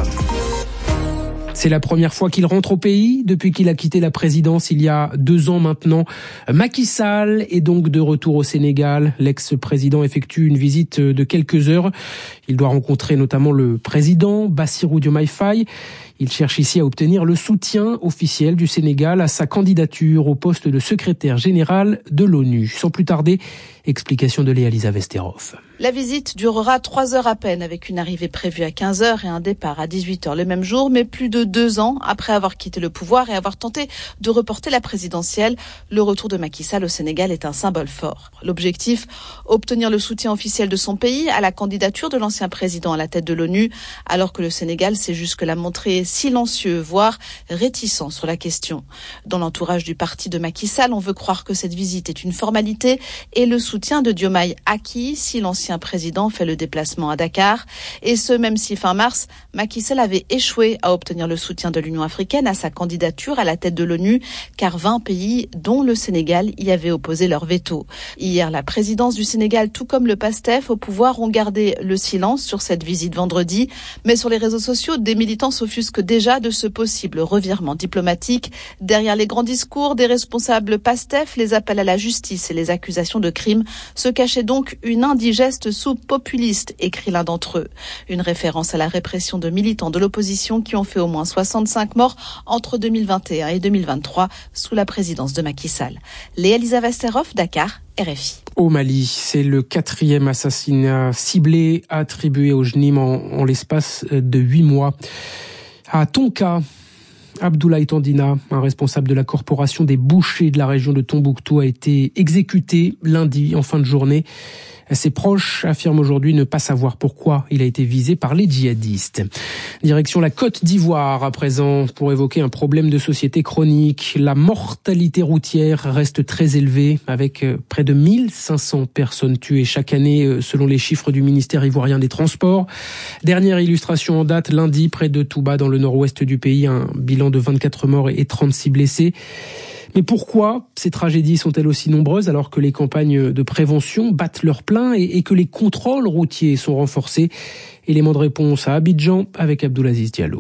C'est la première fois qu'il rentre au pays depuis qu'il a quitté la présidence il y a deux ans maintenant. Macky Sall est donc de retour au Sénégal. L'ex-président effectue une visite de quelques heures. Il doit rencontrer notamment le président Bassirou Diomaye Faye. Il cherche ici à obtenir le soutien officiel du Sénégal à sa candidature au poste de secrétaire général de l'ONU. Sans plus tarder, explication de Léa-Lisa Vesterhoff. La visite durera trois heures à peine, avec une arrivée prévue à quinze heures et un départ à dix-huit heures le même jour, mais plus de deux ans après avoir quitté le pouvoir et avoir tenté de reporter la présidentielle, le retour de Macky Sall au Sénégal est un symbole fort. L'objectif, obtenir le soutien officiel de son pays à la candidature de l'ancien président à la tête de l'ONU, alors que le Sénégal s'est jusque-là montré silencieux, voire réticent sur la question. Dans l'entourage du parti de Macky Sall, on veut croire que cette visite est une formalité et le soutien de Diomaye acquis si l'ancien président fait le déplacement à Dakar. Et ce, même si fin mars, Macky Sall avait échoué à obtenir le soutien de l'Union africaine à sa candidature à la tête de l'ONU, car vingt pays, dont le Sénégal, y avaient opposé leur veto. Hier, la présidence du Sénégal, tout comme le PASTEF au pouvoir, ont gardé le silence sur cette visite vendredi. Mais sur les réseaux sociaux, des militants s'offusquent déjà de ce possible revirement diplomatique. Derrière les grands discours des responsables PASTEF, les appels à la justice et les accusations de crimes, se cachait donc une indigeste soupe populiste, écrit l'un d'entre eux. Une référence à la répression de militants de l'opposition qui ont fait au moins soixante-cinq morts entre deux mille vingt et un et deux mille vingt-trois sous la présidence de Macky Sall. Léa-Lisa Vesterhoff, Dakar, R F I. Au Mali, c'est le quatrième assassinat ciblé attribué au J N I M en, en l'espace de huit mois. À Tonka, Abdoulaye Tandina, un responsable de la corporation des bouchers de la région de Tombouctou, a été exécuté lundi en fin de journée. Ses proches affirment aujourd'hui ne pas savoir pourquoi il a été visé par les djihadistes. Direction la Côte d'Ivoire à présent pour évoquer un problème de société chronique. La mortalité routière reste très élevée avec près de mille cinq cents personnes tuées chaque année selon les chiffres du ministère ivoirien des Transports. Dernière illustration en date, lundi près de Touba dans le nord-ouest du pays, un bilan de vingt-quatre morts et trente-six blessés. Mais pourquoi ces tragédies sont-elles aussi nombreuses alors que les campagnes de prévention battent leur plein et, et que les contrôles routiers sont renforcés? Élément de réponse à Abidjan avec Abdoulaziz Diallo.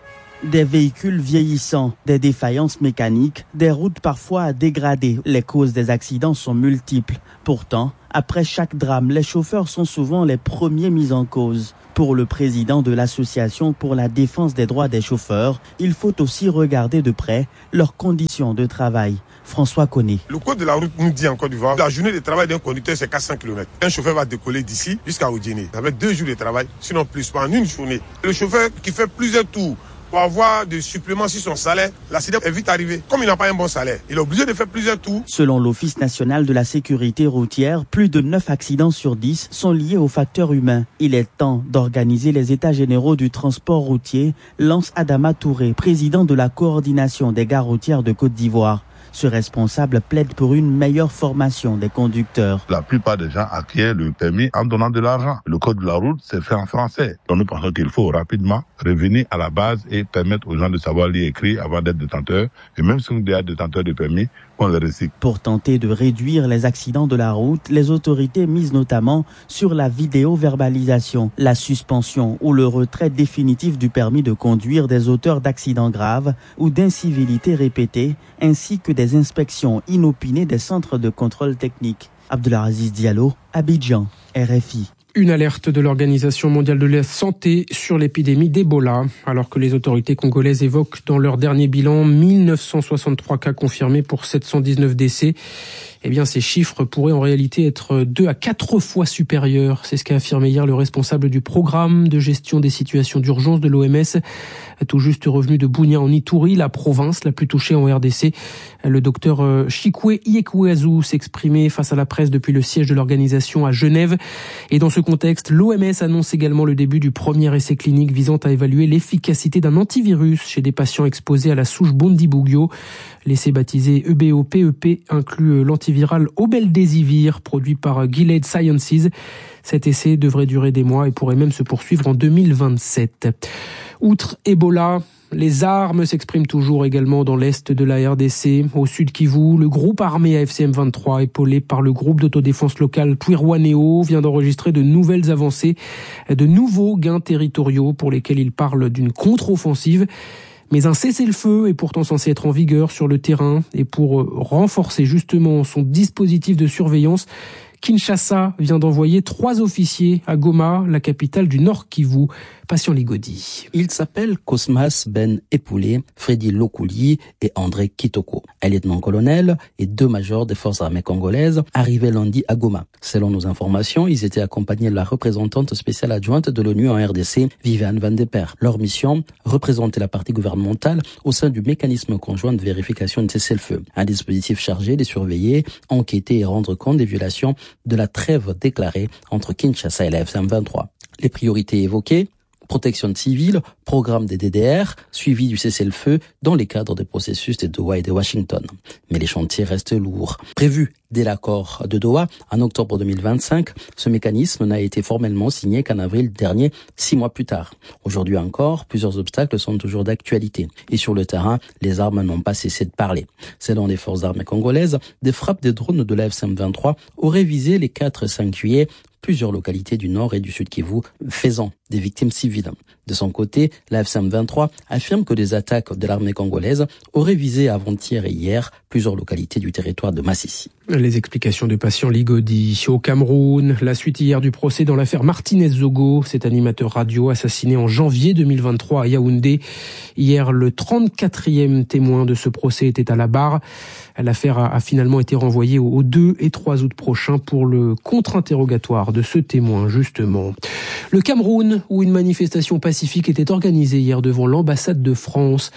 Des véhicules vieillissants, des défaillances mécaniques, des routes parfois dégradées. Les causes des accidents sont multiples. Pourtant, après chaque drame, les chauffeurs sont souvent les premiers mis en cause. Pour le président de l'Association pour la défense des droits des chauffeurs, il faut aussi regarder de près leurs conditions de travail. François Koné. Le code de la route nous dit en Côte d'Ivoire, la journée de travail d'un conducteur c'est quatre cents kilomètres. Un chauffeur va décoller d'ici jusqu'à Odjéné. Ça fait deux jours de travail, sinon plus, pas en une journée. Le chauffeur qui fait plusieurs tours pour avoir des suppléments sur son salaire, l'accident est vite arrivé. Comme il n'a pas un bon salaire, il est obligé de faire plusieurs tours. Selon l'Office national de la sécurité routière, plus de neuf accidents sur dix sont liés aux facteurs humains. Il est temps d'organiser les états généraux du transport routier, lance Adama Touré, président de la coordination des gares routières de Côte d'Ivoire. Ce responsable plaide pour une meilleure formation des conducteurs. La plupart des gens acquièrent le permis en donnant de l'argent. Le code de la route, c'est fait en français. Donc nous pensons qu'il faut rapidement revenir à la base et permettre aux gens de savoir lire et écrire avant d'être détenteurs. Et même si on est déjà détenteur de permis, on le recycle. Pour tenter de réduire les accidents de la route, les autorités misent notamment sur la vidéo-verbalisation, la suspension ou le retrait définitif du permis de conduire des auteurs d'accidents graves ou d'incivilités répétées, ainsi que des inspections inopinées des centres de contrôle technique. Abdoulaziz Diallo, Abidjan, R F I. Une alerte de l'Organisation mondiale de la santé sur l'épidémie d'Ebola, alors que les autorités congolaises évoquent dans leur dernier bilan mille neuf cent soixante-trois cas confirmés pour sept cent dix-neuf décès. Eh bien, ces chiffres pourraient en réalité être deux à quatre fois supérieurs. C'est ce qu'a affirmé hier le responsable du programme de gestion des situations d'urgence de l'O M S, tout juste revenu de Bunia en Ituri, la province la plus touchée en R D C. Le docteur Chikwe Iekweazou s'exprimait face à la presse depuis le siège de l'organisation à Genève. Et dans ce contexte, l'O M S annonce également le début du premier essai clinique visant à évaluer l'efficacité d'un antivirus chez des patients exposés à la souche Bundibugyo. L'essai baptisé E B O P E P inclut l'antiviral Obeldesivir produit par Gilead Sciences. Cet essai devrait durer des mois et pourrait même se poursuivre en deux mille vingt-sept. Outre Ebola, les armes s'expriment toujours également dans l'est de la R D C. Au sud Kivu, le groupe armé A F C M vingt-trois, épaulé par le groupe d'autodéfense local Twirwanéo, vient d'enregistrer de nouvelles avancées, de nouveaux gains territoriaux pour lesquels il parle d'une contre-offensive. Mais un cessez-le-feu est pourtant censé être en vigueur sur le terrain et pour renforcer justement son dispositif de surveillance, Kinshasa vient d'envoyer trois officiers à Goma, la capitale du Nord Kivu. Patient Ligodi. Ils s'appellent Cosmas Ben Epoulé, Freddy Lokouli et André Kitoko. Un lieutenant-colonel et deux majors des forces armées congolaises arrivés lundi à Goma. Selon nos informations, ils étaient accompagnés de la représentante spéciale adjointe de l'ONU en R D C, Viviane Van de Per. Leur mission, représenter la partie gouvernementale au sein du mécanisme conjoint de vérification de cessez-le-feu. Un dispositif chargé de surveiller, enquêter et rendre compte des violations de la trêve déclarée entre Kinshasa et la F C M vingt-trois. Les priorités évoquées: protection civile, programme des D D R, suivi du cessez-le-feu dans les cadres des processus de Doha et de Washington. Mais les chantiers restent lourds. Prévu dès l'accord de Doha, en octobre deux mille vingt-cinq, ce mécanisme n'a été formellement signé qu'en avril dernier, six mois plus tard. Aujourd'hui encore, plusieurs obstacles sont toujours d'actualité. Et sur le terrain, les armes n'ont pas cessé de parler. Selon les forces armées congolaises, des frappes des drones de la F C M vingt-trois auraient visé les quatre cinq juillet plusieurs localités du nord et du sud Kivu, faisant des victimes civiles. De son côté, la F C M vingt-trois affirme que des attaques de l'armée congolaise auraient visé avant-hier et hier plusieurs localités du territoire de Massissi. Les explications de Patient Ligodi. Au Cameroun, la suite hier du procès dans l'affaire Martinez-Zogo, cet animateur radio assassiné en janvier deux mille vingt-trois à Yaoundé. Hier, le trente-quatrième témoin de ce procès était à la barre. L'affaire a finalement été renvoyée aux deux et trois août prochains pour le contre-interrogatoire de ce témoin, justement. Le Cameroun, où une manifestation pacifique était organisée hier devant l'ambassade de France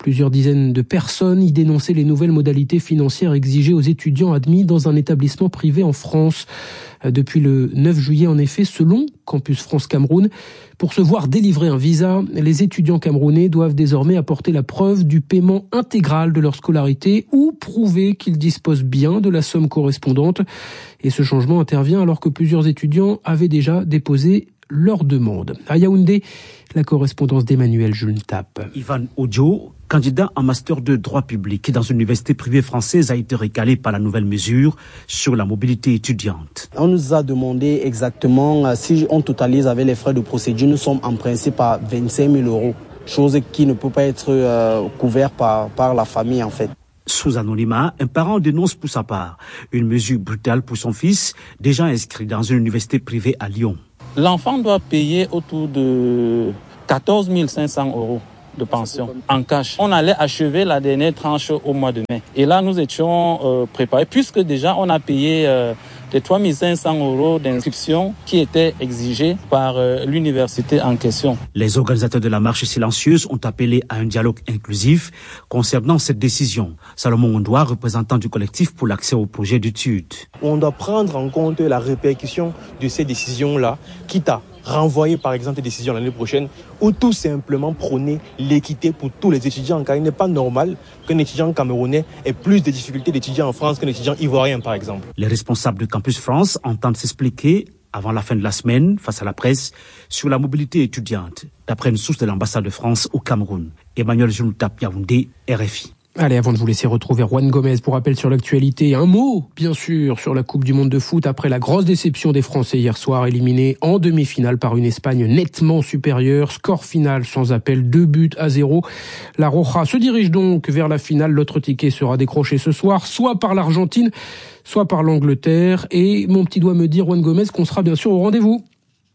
Plusieurs dizaines de personnes y dénonçaient les nouvelles modalités financières exigées aux étudiants admis dans un établissement privé en France. Depuis le neuf juillet, en effet, selon Campus France Cameroun, pour se voir délivrer un visa, les étudiants camerounais doivent désormais apporter la preuve du paiement intégral de leur scolarité ou prouver qu'ils disposent bien de la somme correspondante. Et ce changement intervient alors que plusieurs étudiants avaient déjà déposé leur demande. À Yaoundé, la correspondance d'Emmanuel Jules-Tape. Ivan Odio, candidat en master de droit public dans une université privée française, a été recalé par la nouvelle mesure sur la mobilité étudiante. On nous a demandé exactement si on totalise avec les frais de procédure, nous sommes en principe à vingt-cinq mille euros, chose qui ne peut pas être euh, couverte par, par la famille en fait. Sous anonymat, un parent dénonce pour sa part une mesure brutale pour son fils, déjà inscrit dans une université privée à Lyon. L'enfant doit payer autour de quatorze mille cinq cents euros de pension en cash. On allait achever la dernière tranche au mois de mai. Et là, nous étions euh, préparés, puisque déjà on a payé euh, les trois mille cinq cents euros d'inscription qui étaient exigés par euh, l'université en question. Les organisateurs de la marche silencieuse ont appelé à un dialogue inclusif concernant cette décision. Salomon Ondoa, représentant du collectif pour l'accès au projet d'études. On doit prendre en compte la répercussion de ces décisions-là, quitte à renvoyer par exemple des décisions l'année prochaine ou tout simplement prôner l'équité pour tous les étudiants, car il n'est pas normal qu'un étudiant camerounais ait plus de difficultés d'étudier en France qu'un étudiant ivoirien par exemple. Les responsables de Campus France entendent s'expliquer avant la fin de la semaine face à la presse sur la mobilité étudiante, d'après une source de l'ambassade de France au Cameroun. Emmanuel Jules-Tape, Yaoundé, R F I. Allez, avant de vous laisser retrouver Juan Gomez pour rappel sur l'actualité, un mot, bien sûr, sur la Coupe du Monde de foot après la grosse déception des Français hier soir, éliminés en demi-finale par une Espagne nettement supérieure. Score final sans appel, deux buts à zéro. La Roja se dirige donc vers la finale. L'autre ticket sera décroché ce soir, soit par l'Argentine, soit par l'Angleterre. Et mon petit doigt me dit, Juan Gomez, qu'on sera bien sûr au rendez-vous.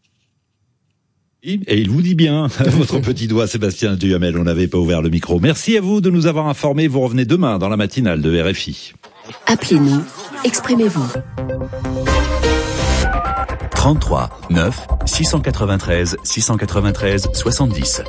Et il vous dit bien, votre petit doigt, Sébastien Duhamel, on n'avait pas ouvert le micro. Merci à vous de nous avoir informés. Vous revenez demain dans la matinale de R F I. Appelez-nous, exprimez-vous. trente-trois neuf six cent quatre-vingt-treize six cent quatre-vingt-treize soixante-dix.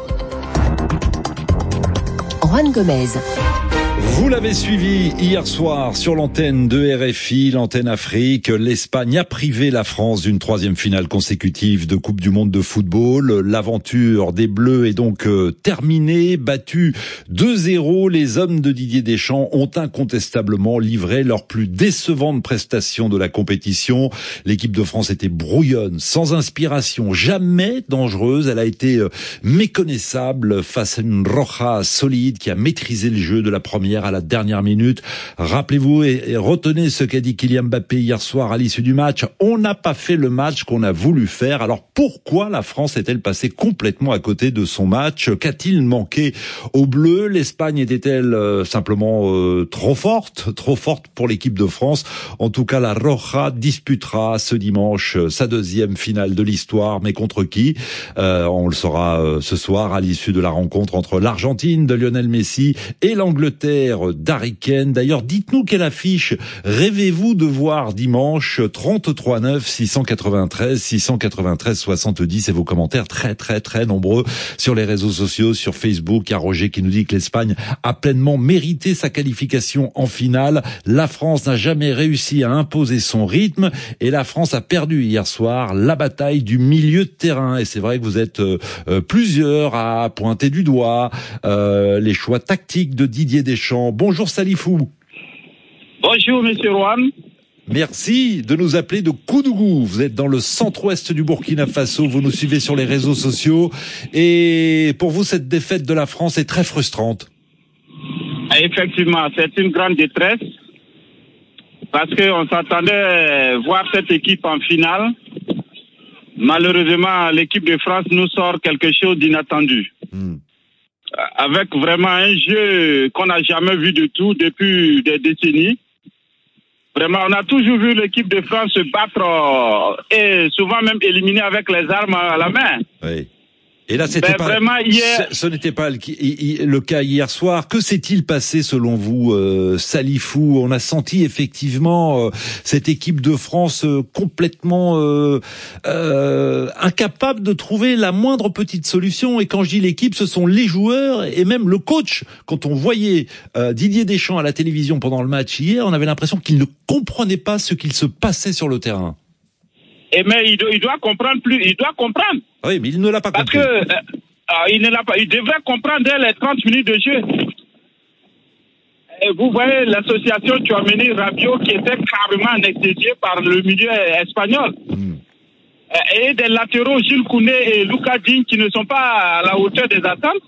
Juan Gomez. Vous l'avez suivi hier soir sur l'antenne de R F I, l'antenne Afrique. L'Espagne a privé la France d'une troisième finale consécutive de Coupe du Monde de football. L'aventure des Bleus est donc euh, terminée, battue deux zéro. Les hommes de Didier Deschamps ont incontestablement livré leur plus décevante prestation de la compétition. L'équipe de France était brouillonne, sans inspiration, jamais dangereuse. Elle a été euh, méconnaissable face à une Roja solide qui a maîtrisé le jeu de la première à la dernière minute. Rappelez-vous et, et retenez ce qu'a dit Kylian Mbappé hier soir à l'issue du match. On n'a pas fait le match qu'on a voulu faire. Alors pourquoi la France est-elle passée complètement à côté de son match? Qu'a-t-il manqué aux Bleus? L'Espagne était-elle euh, simplement euh, trop forte, trop forte pour l'équipe de France? En tout cas, la Roja disputera ce dimanche euh, sa deuxième finale de l'histoire, mais contre qui? euh, On le saura euh, ce soir à l'issue de la rencontre entre l'Argentine de Lionel Messi et l'Angleterre d'Harry Kane. D'ailleurs, dites-nous quelle affiche rêvez-vous de voir dimanche? Trente-trois neuf six cent quatre-vingt-treize six cent quatre-vingt-treize soixante-dix et vos commentaires très très très nombreux sur les réseaux sociaux, sur Facebook. Il y a Roger qui nous dit que l'Espagne a pleinement mérité sa qualification en finale. La France n'a jamais réussi à imposer son rythme et la France a perdu hier soir la bataille du milieu de terrain. Et c'est vrai que vous êtes euh, plusieurs à pointer du doigt euh, les choix tactiques de Didier Deschamps. Bonjour Salifou. Bonjour Monsieur Rohan. Merci de nous appeler de Koudougou. Vous êtes dans le centre-ouest du Burkina Faso. Vous nous suivez sur les réseaux sociaux. Et pour vous, cette défaite de la France est très frustrante. Effectivement, c'est une grande détresse. Parce qu'on s'attendait voir cette équipe en finale. Malheureusement, l'équipe de France nous sort quelque chose d'inattendu. Hmm. Avec vraiment un jeu qu'on n'a jamais vu du tout depuis des décennies. Vraiment, on a toujours vu l'équipe de France se battre euh, et souvent même éliminer avec les armes à la main. Oui. Et là, c'était ben, pas, vraiment, hier... ce, ce n'était pas le, le cas hier soir. Que s'est-il passé selon vous, euh, Salifou? On a senti effectivement euh, cette équipe de France euh, complètement euh, euh, incapable de trouver la moindre petite solution. Et quand je dis l'équipe, ce sont les joueurs et même le coach. Quand on voyait euh, Didier Deschamps à la télévision pendant le match hier, on avait l'impression qu'il ne comprenait pas ce qu'il se passait sur le terrain. Et mais il doit, il doit comprendre plus, il doit comprendre. Oui, mais il ne l'a pas Parce compris. Parce que euh, il ne l'a pas, il devrait comprendre dès les trente minutes de jeu. Et vous voyez l'association Tchouaméni Rabiot qui était carrément anesthésiée par le milieu espagnol. Mm. Et des latéraux Jules Koundé et Lucas Digne qui ne sont pas à la hauteur des attentes.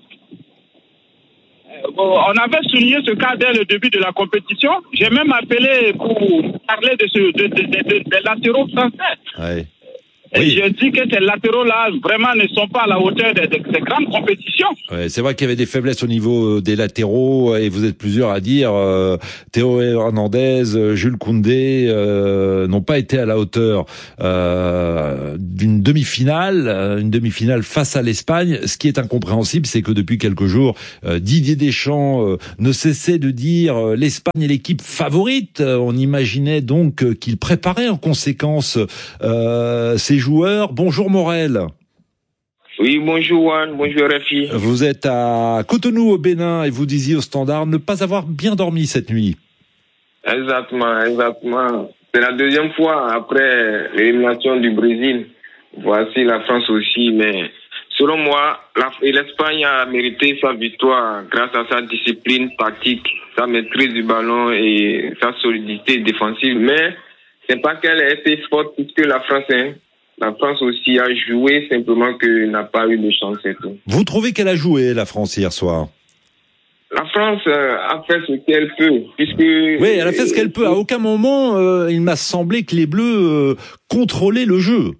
On avait souligné ce cas dès le début de la compétition. J'ai même appelé pour parler de ce de, de, de, de, des latéraux français. Ouais. Et oui. je dis que ces latéraux-là, vraiment, ne sont pas à la hauteur de, de, de ces grandes compétitions. Ouais, c'est vrai qu'il y avait des faiblesses au niveau des latéraux, et vous êtes plusieurs à dire, euh, Théo Hernandez, Jules Koundé, euh, n'ont pas été à la hauteur euh, d'une demi-finale, une demi-finale face à l'Espagne. Ce qui est incompréhensible, c'est que depuis quelques jours, euh, Didier Deschamps euh, ne cessait de dire euh, l'Espagne est l'équipe favorite. On imaginait donc euh, qu'il préparait en conséquence euh, ses joueurs. Bonjour Morel. Oui, bonjour Juan, bonjour Rafi. Vous êtes à Cotonou au Bénin et vous disiez au Standard ne pas avoir bien dormi cette nuit. Exactement, exactement. C'est la deuxième fois après l'élimination du Brésil. Voici la France aussi, mais selon moi, la, l'Espagne a mérité sa victoire grâce à sa discipline tactique, sa maîtrise du ballon et sa solidité défensive. Mais c'est pas qu'elle a été forte puisque la France est. La France aussi a joué, simplement qu'elle n'a pas eu de chance et tout. Vous trouvez qu'elle a joué, la France, hier soir? La France euh, a fait ce qu'elle peut, puisque... Oui, elle a fait ce qu'elle peut. À aucun moment, euh, il m'a semblé que les Bleus euh, contrôlaient le jeu.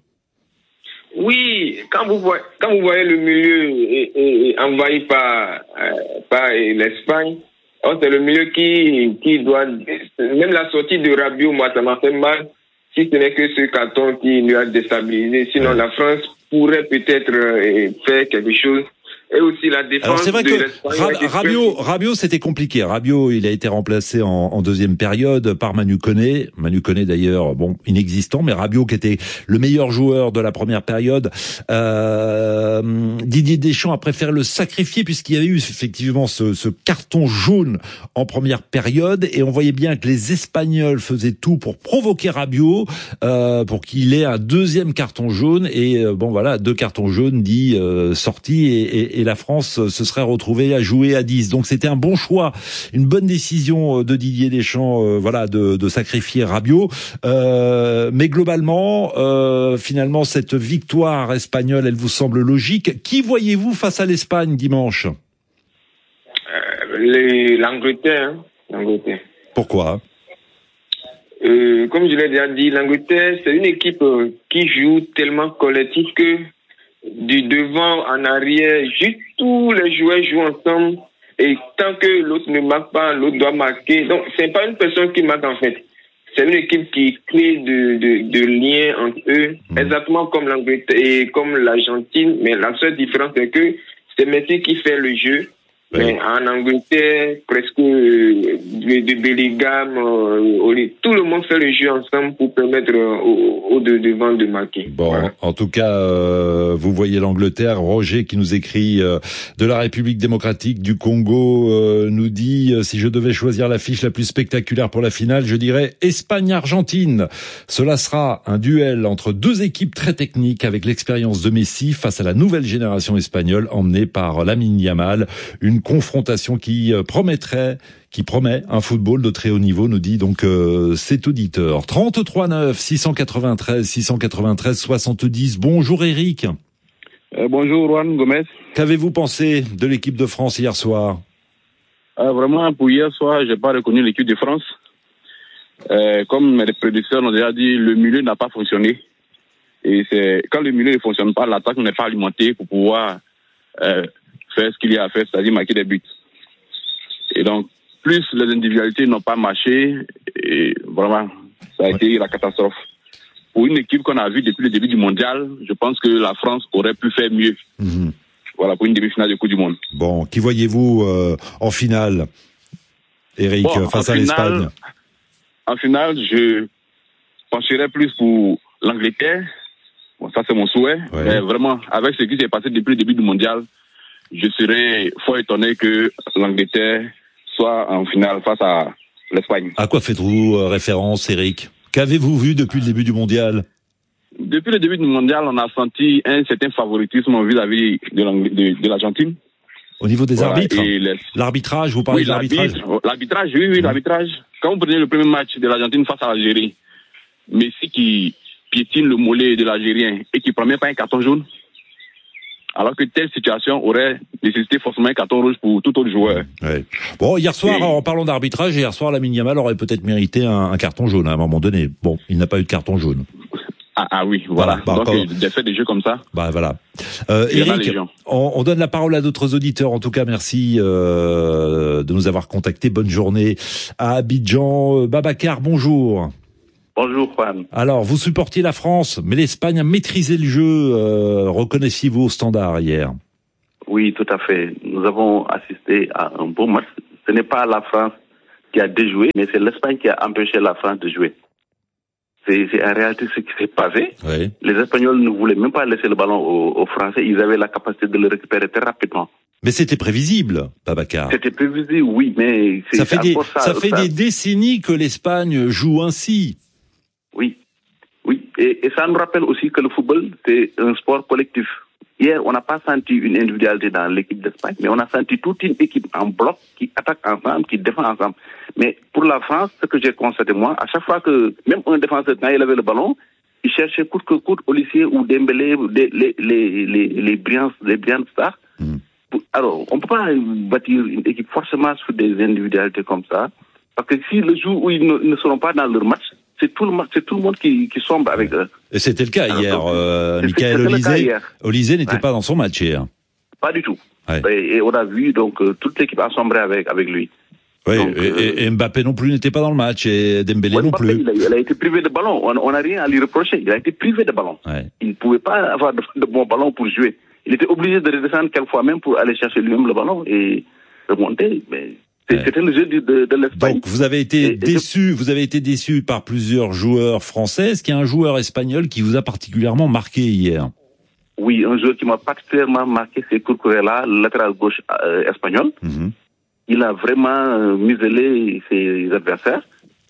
Oui, quand vous voyez, quand vous voyez le milieu est, est, est envahi par, euh, par l'Espagne, oh, c'est le milieu qui, qui doit... Même la sortie de Rabiot, moi, ça m'a fait mal. Si ce n'est que ce carton qui lui a déstabilisé. Sinon, ouais. La France pourrait peut-être euh, faire quelque chose. Et aussi la défense. Alors c'est vrai de que l'Espagne. Ra- Rabiot, Rabiot, c'était compliqué. Rabiot, il a été remplacé en, en deuxième période par Manu Koné. Manu Koné d'ailleurs, bon, inexistant, mais Rabiot qui était le meilleur joueur de la première période. Euh, Didier Deschamps a préféré le sacrifier puisqu'il y avait eu effectivement ce, ce carton jaune en première période et on voyait bien que les Espagnols faisaient tout pour provoquer Rabiot, euh, pour qu'il ait un deuxième carton jaune et euh, bon voilà, deux cartons jaunes dit euh, sortis et, et et la France se serait retrouvée à jouer à dix. Donc c'était un bon choix, une bonne décision de Didier Deschamps, euh, voilà, de, de sacrifier Rabiot. Euh, mais globalement, euh, finalement, cette victoire espagnole, elle vous semble logique. Qui voyez-vous face à l'Espagne dimanche? euh, les, L'Angleterre, hein, l'Angleterre. Pourquoi? euh, Comme je l'ai déjà dit, l'Angleterre, c'est une équipe qui joue tellement collectif que du devant en arrière, juste tous les joueurs jouent ensemble et tant que l'autre ne marque pas, l'autre doit marquer. Donc, c'est pas une personne qui marque en fait. C'est une équipe qui crée de, de, de liens entre eux, mmh. exactement comme l'Angleterre et comme l'Argentine. Mais la seule différence, c'est que c'est Messi qui fait le jeu. Oui. Mais en Angleterre, presque euh, de, de Bellingham, euh, tout le monde fait le jeu ensemble pour permettre euh, aux, aux de devant de marquer. Bon, voilà. En tout cas, euh, vous voyez l'Angleterre. Roger qui nous écrit euh, de la République démocratique du Congo euh, nous dit euh, si je devais choisir l'affiche la plus spectaculaire pour la finale, je dirais Espagne-Argentine. Cela sera un duel entre deux équipes très techniques avec l'expérience de Messi face à la nouvelle génération espagnole emmenée par Lamine Yamal. Une confrontation qui promettrait, qui promet un football de très haut niveau, nous dit donc euh, cet auditeur. trente-trois neuf, six cent quatre-vingt-treize, six cent quatre-vingt-treize, soixante-dix. Bonjour Eric. Euh, bonjour Juan Gomez. Qu'avez-vous pensé de l'équipe de France hier soir? euh, Vraiment, pour hier soir, j'ai pas reconnu l'équipe de France. Euh, comme mes prédécesseurs ont déjà dit, le milieu n'a pas fonctionné. Et c'est quand le milieu ne fonctionne pas, l'attaque n'est pas alimentée pour pouvoir euh, faire ce qu'il y a à faire, c'est-à-dire marquer des buts. Et donc, plus les individualités n'ont pas marché, et vraiment, ça a ouais. été la catastrophe. Pour une équipe qu'on a vue depuis le début du mondial, je pense que la France aurait pu faire mieux. Mmh. voilà, pour une demi-finale de Coupe du Monde. Bon, qui voyez-vous euh, en finale, Eric, bon, face à finale, l'Espagne? En finale, je pencherais plus pour l'Angleterre. Bon, ça c'est mon souhait. Ouais. Mais vraiment, avec ce qui s'est passé depuis le début du mondial, je serais fort étonné que l'Angleterre soit en finale face à l'Espagne. À quoi faites-vous euh, référence, Eric? Qu'avez-vous vu depuis le début du mondial? Depuis le début du mondial, on a senti un certain favoritisme vis-à-vis de, de, de l'Argentine. Au niveau des voilà, arbitres les... L'arbitrage, vous parlez oui, de l'arbitrage L'arbitrage, oui, oui, mmh. l'arbitrage. Quand vous prenez le premier match de l'Argentine face à l'Algérie, Messi qui piétine le mollet de l'Algérien et qui ne prend même pas un carton jaune, alors que telle situation aurait nécessité forcément un carton rouge pour tout autre joueur. Ouais. Bon, hier soir, et... en parlant d'arbitrage, hier soir, Lamine Yamal aurait peut-être mérité un, un carton jaune à un moment donné. Bon, il n'a pas eu de carton jaune. Ah, ah oui, voilà. voilà. Donc, bah, des faits des jeux comme ça. Bah voilà. Euh, Eric, on, on donne la parole à d'autres auditeurs. En tout cas, merci euh, de nous avoir contactés. Bonne journée à Abidjan. Babacar, bonjour. Bonjour Juan. Alors, vous supportiez la France, mais l'Espagne a maîtrisé le jeu. Euh, reconnaissiez-vous au Standard hier? Oui, tout à fait. Nous avons assisté à un beau match. Ce n'est pas la France qui a déjoué, mais c'est l'Espagne qui a empêché la France de jouer. C'est, c'est en réalité ce qui s'est passé. Oui. Les Espagnols ne voulaient même pas laisser le ballon aux, aux Français. Ils avaient la capacité de le récupérer très rapidement. Mais c'était prévisible, Babacar. C'était prévisible, oui, mais c'est ça fait des ça, ça fait ça... des décennies que l'Espagne joue ainsi. Oui, oui, et, et ça nous rappelle aussi que le football c'est un sport collectif. Hier, on n'a pas senti une individualité dans l'équipe d'Espagne, mais on a senti toute une équipe en bloc qui attaque ensemble, qui défend ensemble. Mais pour la France, ce que j'ai constaté moi, à chaque fois que même un défenseur quand il avait le ballon, il cherchait coûte que coûte Olysée ou Dembélé, les les les les, les brillants les brillants stars. Mmh. Alors, on ne peut pas bâtir une équipe forcément sur des individualités comme ça, parce que si le jour où ils ne, ne seront pas dans leur match, c'est tout le c'est tout le monde qui, qui sombre avec eux. Et c'était le cas Alors, hier. Euh, Michael Olysée, Olysée n'était ouais. pas dans son match hier. Pas du tout. Ouais. Et, et on a vu donc euh, toute l'équipe a sombré avec avec lui. Oui, donc, et, euh, et Mbappé non plus n'était pas dans le match et Dembélé ouais, non Mbappé, plus. Il a, il a été privé de ballon. On n'a rien à lui reprocher. Il a été privé de ballon. Ouais. Il ne pouvait pas avoir de, de bons ballons pour jouer. Il était obligé de redescendre quelquefois même pour aller chercher lui-même le ballon et remonter. Mais c'était ouais. le jeu de, de, de l'Espagne. Donc vous avez été et, déçu, et... vous avez été déçu par plusieurs joueurs français. Est-ce qu'il y a un joueur espagnol qui vous a particulièrement marqué hier? Oui, un joueur qui m'a particulièrement marqué, c'est Cucurella, le latéral gauche euh, espagnol. Mm-hmm. Il a vraiment euh, muselé ses adversaires.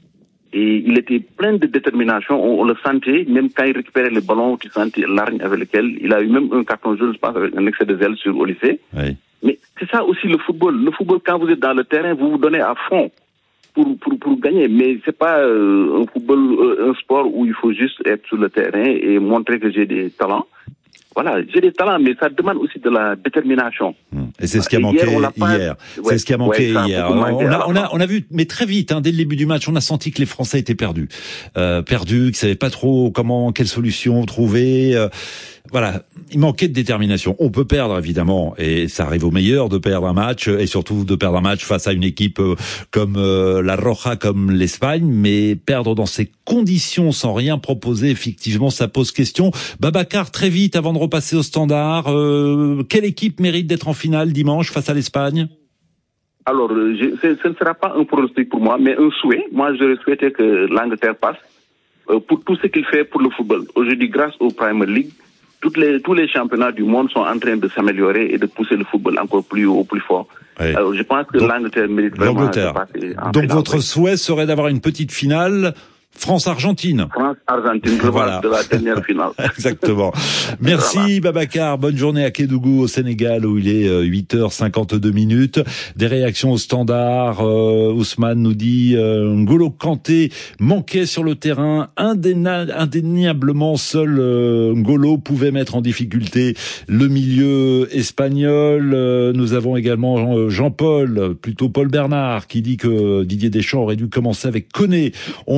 Et il était plein de détermination, on, on le sentait, même quand il récupérait le ballon, tu sentais l'argne avec lequel il a eu même un carton jaune, je pense, avec un excès de zèle sur Olysée. Oui. Mais c'est ça aussi le football. Le football, quand vous êtes dans le terrain, vous vous donnez à fond pour pour pour gagner. Mais c'est pas euh, un football, euh, un sport où il faut juste être sur le terrain et montrer que j'ai des talents. Voilà, j'ai des talents, mais ça demande aussi de la détermination. Et c'est ce qui a manqué hier. hier. Ouais, c'est ce qui a manqué ouais, hier. On a, on a, on a vu, mais très vite, hein, dès le début du match, on a senti que les Français étaient perdus, euh, perdus, qu'ils savaient pas trop comment, quelle solution trouver. Euh, voilà, il manquait de détermination. On peut perdre évidemment, et ça arrive au meilleur de perdre un match, et surtout de perdre un match face à une équipe comme euh, la Roja, comme l'Espagne, mais perdre dans ces conditions sans rien proposer, effectivement, ça pose question. Babacar, très vite, avant de repasser au Standard, euh, quelle équipe mérite d'être en finale dimanche face à l'Espagne? Alors, je, ce, ce ne sera pas un pronostic pour moi, mais un souhait. Moi, j'aurais souhaité que l'Angleterre passe euh, pour tout ce qu'il fait pour le football. Aujourd'hui, grâce au Premier League, Toutes les, tous les championnats du monde sont en train de s'améliorer et de pousser le football encore plus haut, plus fort. Oui. Alors, je pense que Donc, l'Angleterre mérite vraiment de passer en Donc finale. votre souhait serait d'avoir une petite finale France-Argentine. France-Argentine, voilà. De la dernière finale. Exactement. Merci voilà. Babacar. Bonne journée à Kédougou au Sénégal où il est huit heures cinquante-deux minutes. Des réactions au Standard. Euh, Ousmane nous dit euh, N'Golo Kanté manquait sur le terrain. Indéna- indéniablement seul euh, N'Golo pouvait mettre en difficulté le milieu espagnol. Euh, nous avons également Jean, Jean-Paul, plutôt Paul Bernard, qui dit que Didier Deschamps aurait dû commencer avec Koné. On a bien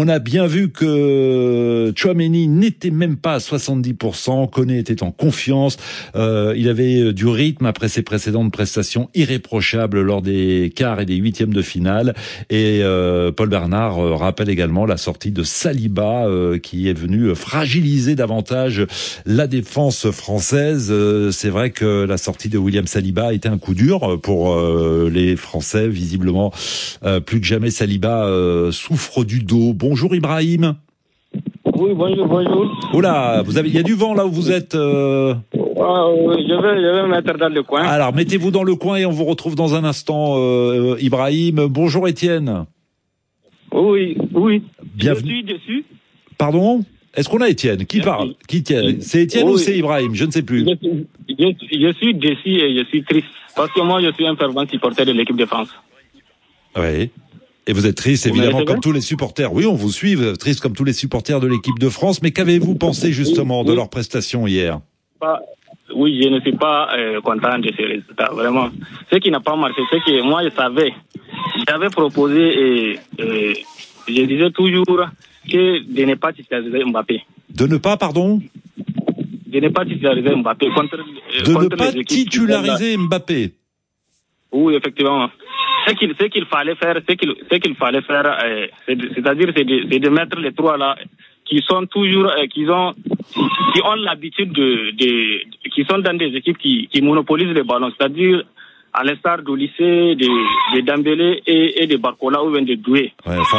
bien vu que Tchouaméni n'était même pas à soixante-dix pour cent. Koné était en confiance. Euh, il avait du rythme après ses précédentes prestations irréprochables lors des quarts et des huitièmes de finale. Et euh, Paul Bernard euh, rappelle également la sortie de Saliba euh, qui est venu fragiliser davantage la défense française. Euh, c'est vrai que la sortie de William Saliba a été un coup dur pour euh, les Français. Visiblement, euh, plus que jamais, Saliba euh, souffre du dos. Bonjour Ibrahim. Oui, bonjour, bonjour. Oula, vous avez, il y a du vent là où vous êtes. Euh... Ah, oui, je vais, je vais me mettre dans le coin. Alors, mettez-vous dans le coin et on vous retrouve dans un instant, euh, Ibrahim. Bonjour Étienne. Oui, oui. Bienvenue. Je suis dessus. Pardon ? Est-ce qu'on a Étienne ? Qui parle ? Qui tient ? C'est Étienne oui. ou c'est Ibrahim ? Je ne sais plus. Je, je, je suis déçu et je suis triste parce que moi, je suis un fervent supporter de l'équipe de France. Oui. Et vous êtes triste, évidemment, comme tous les supporters. Oui, on vous suit, vous êtes triste comme tous les supporters de l'équipe de France. Mais qu'avez-vous pensé, justement, oui, de oui. leur prestation hier ? Pas, Oui, je ne suis pas euh, content de ces résultats, vraiment. Ce qui n'a pas marché, c'est que moi, je savais. J'avais proposé et, et je disais toujours que de ne pas titulariser Mbappé. De ne pas, pardon ? De ne pas titulariser Mbappé. Contre, de contre ne pas titulariser Mbappé. Oui, effectivement. Ce qu'il, ce qu'il fallait faire, ce qu'il, ce qu'il fallait faire, euh, c'est de, c'est-à-dire c'est de, c'est de mettre les trois là, qui sont toujours, euh, qui ont, qui ont l'habitude de, de, qui sont dans des équipes qui, qui monopolisent les ballons, c'est-à-dire à l'instar du lycée, de, de Dembélé et, et de Barcola ou bien de Doué. Ouais, enfin...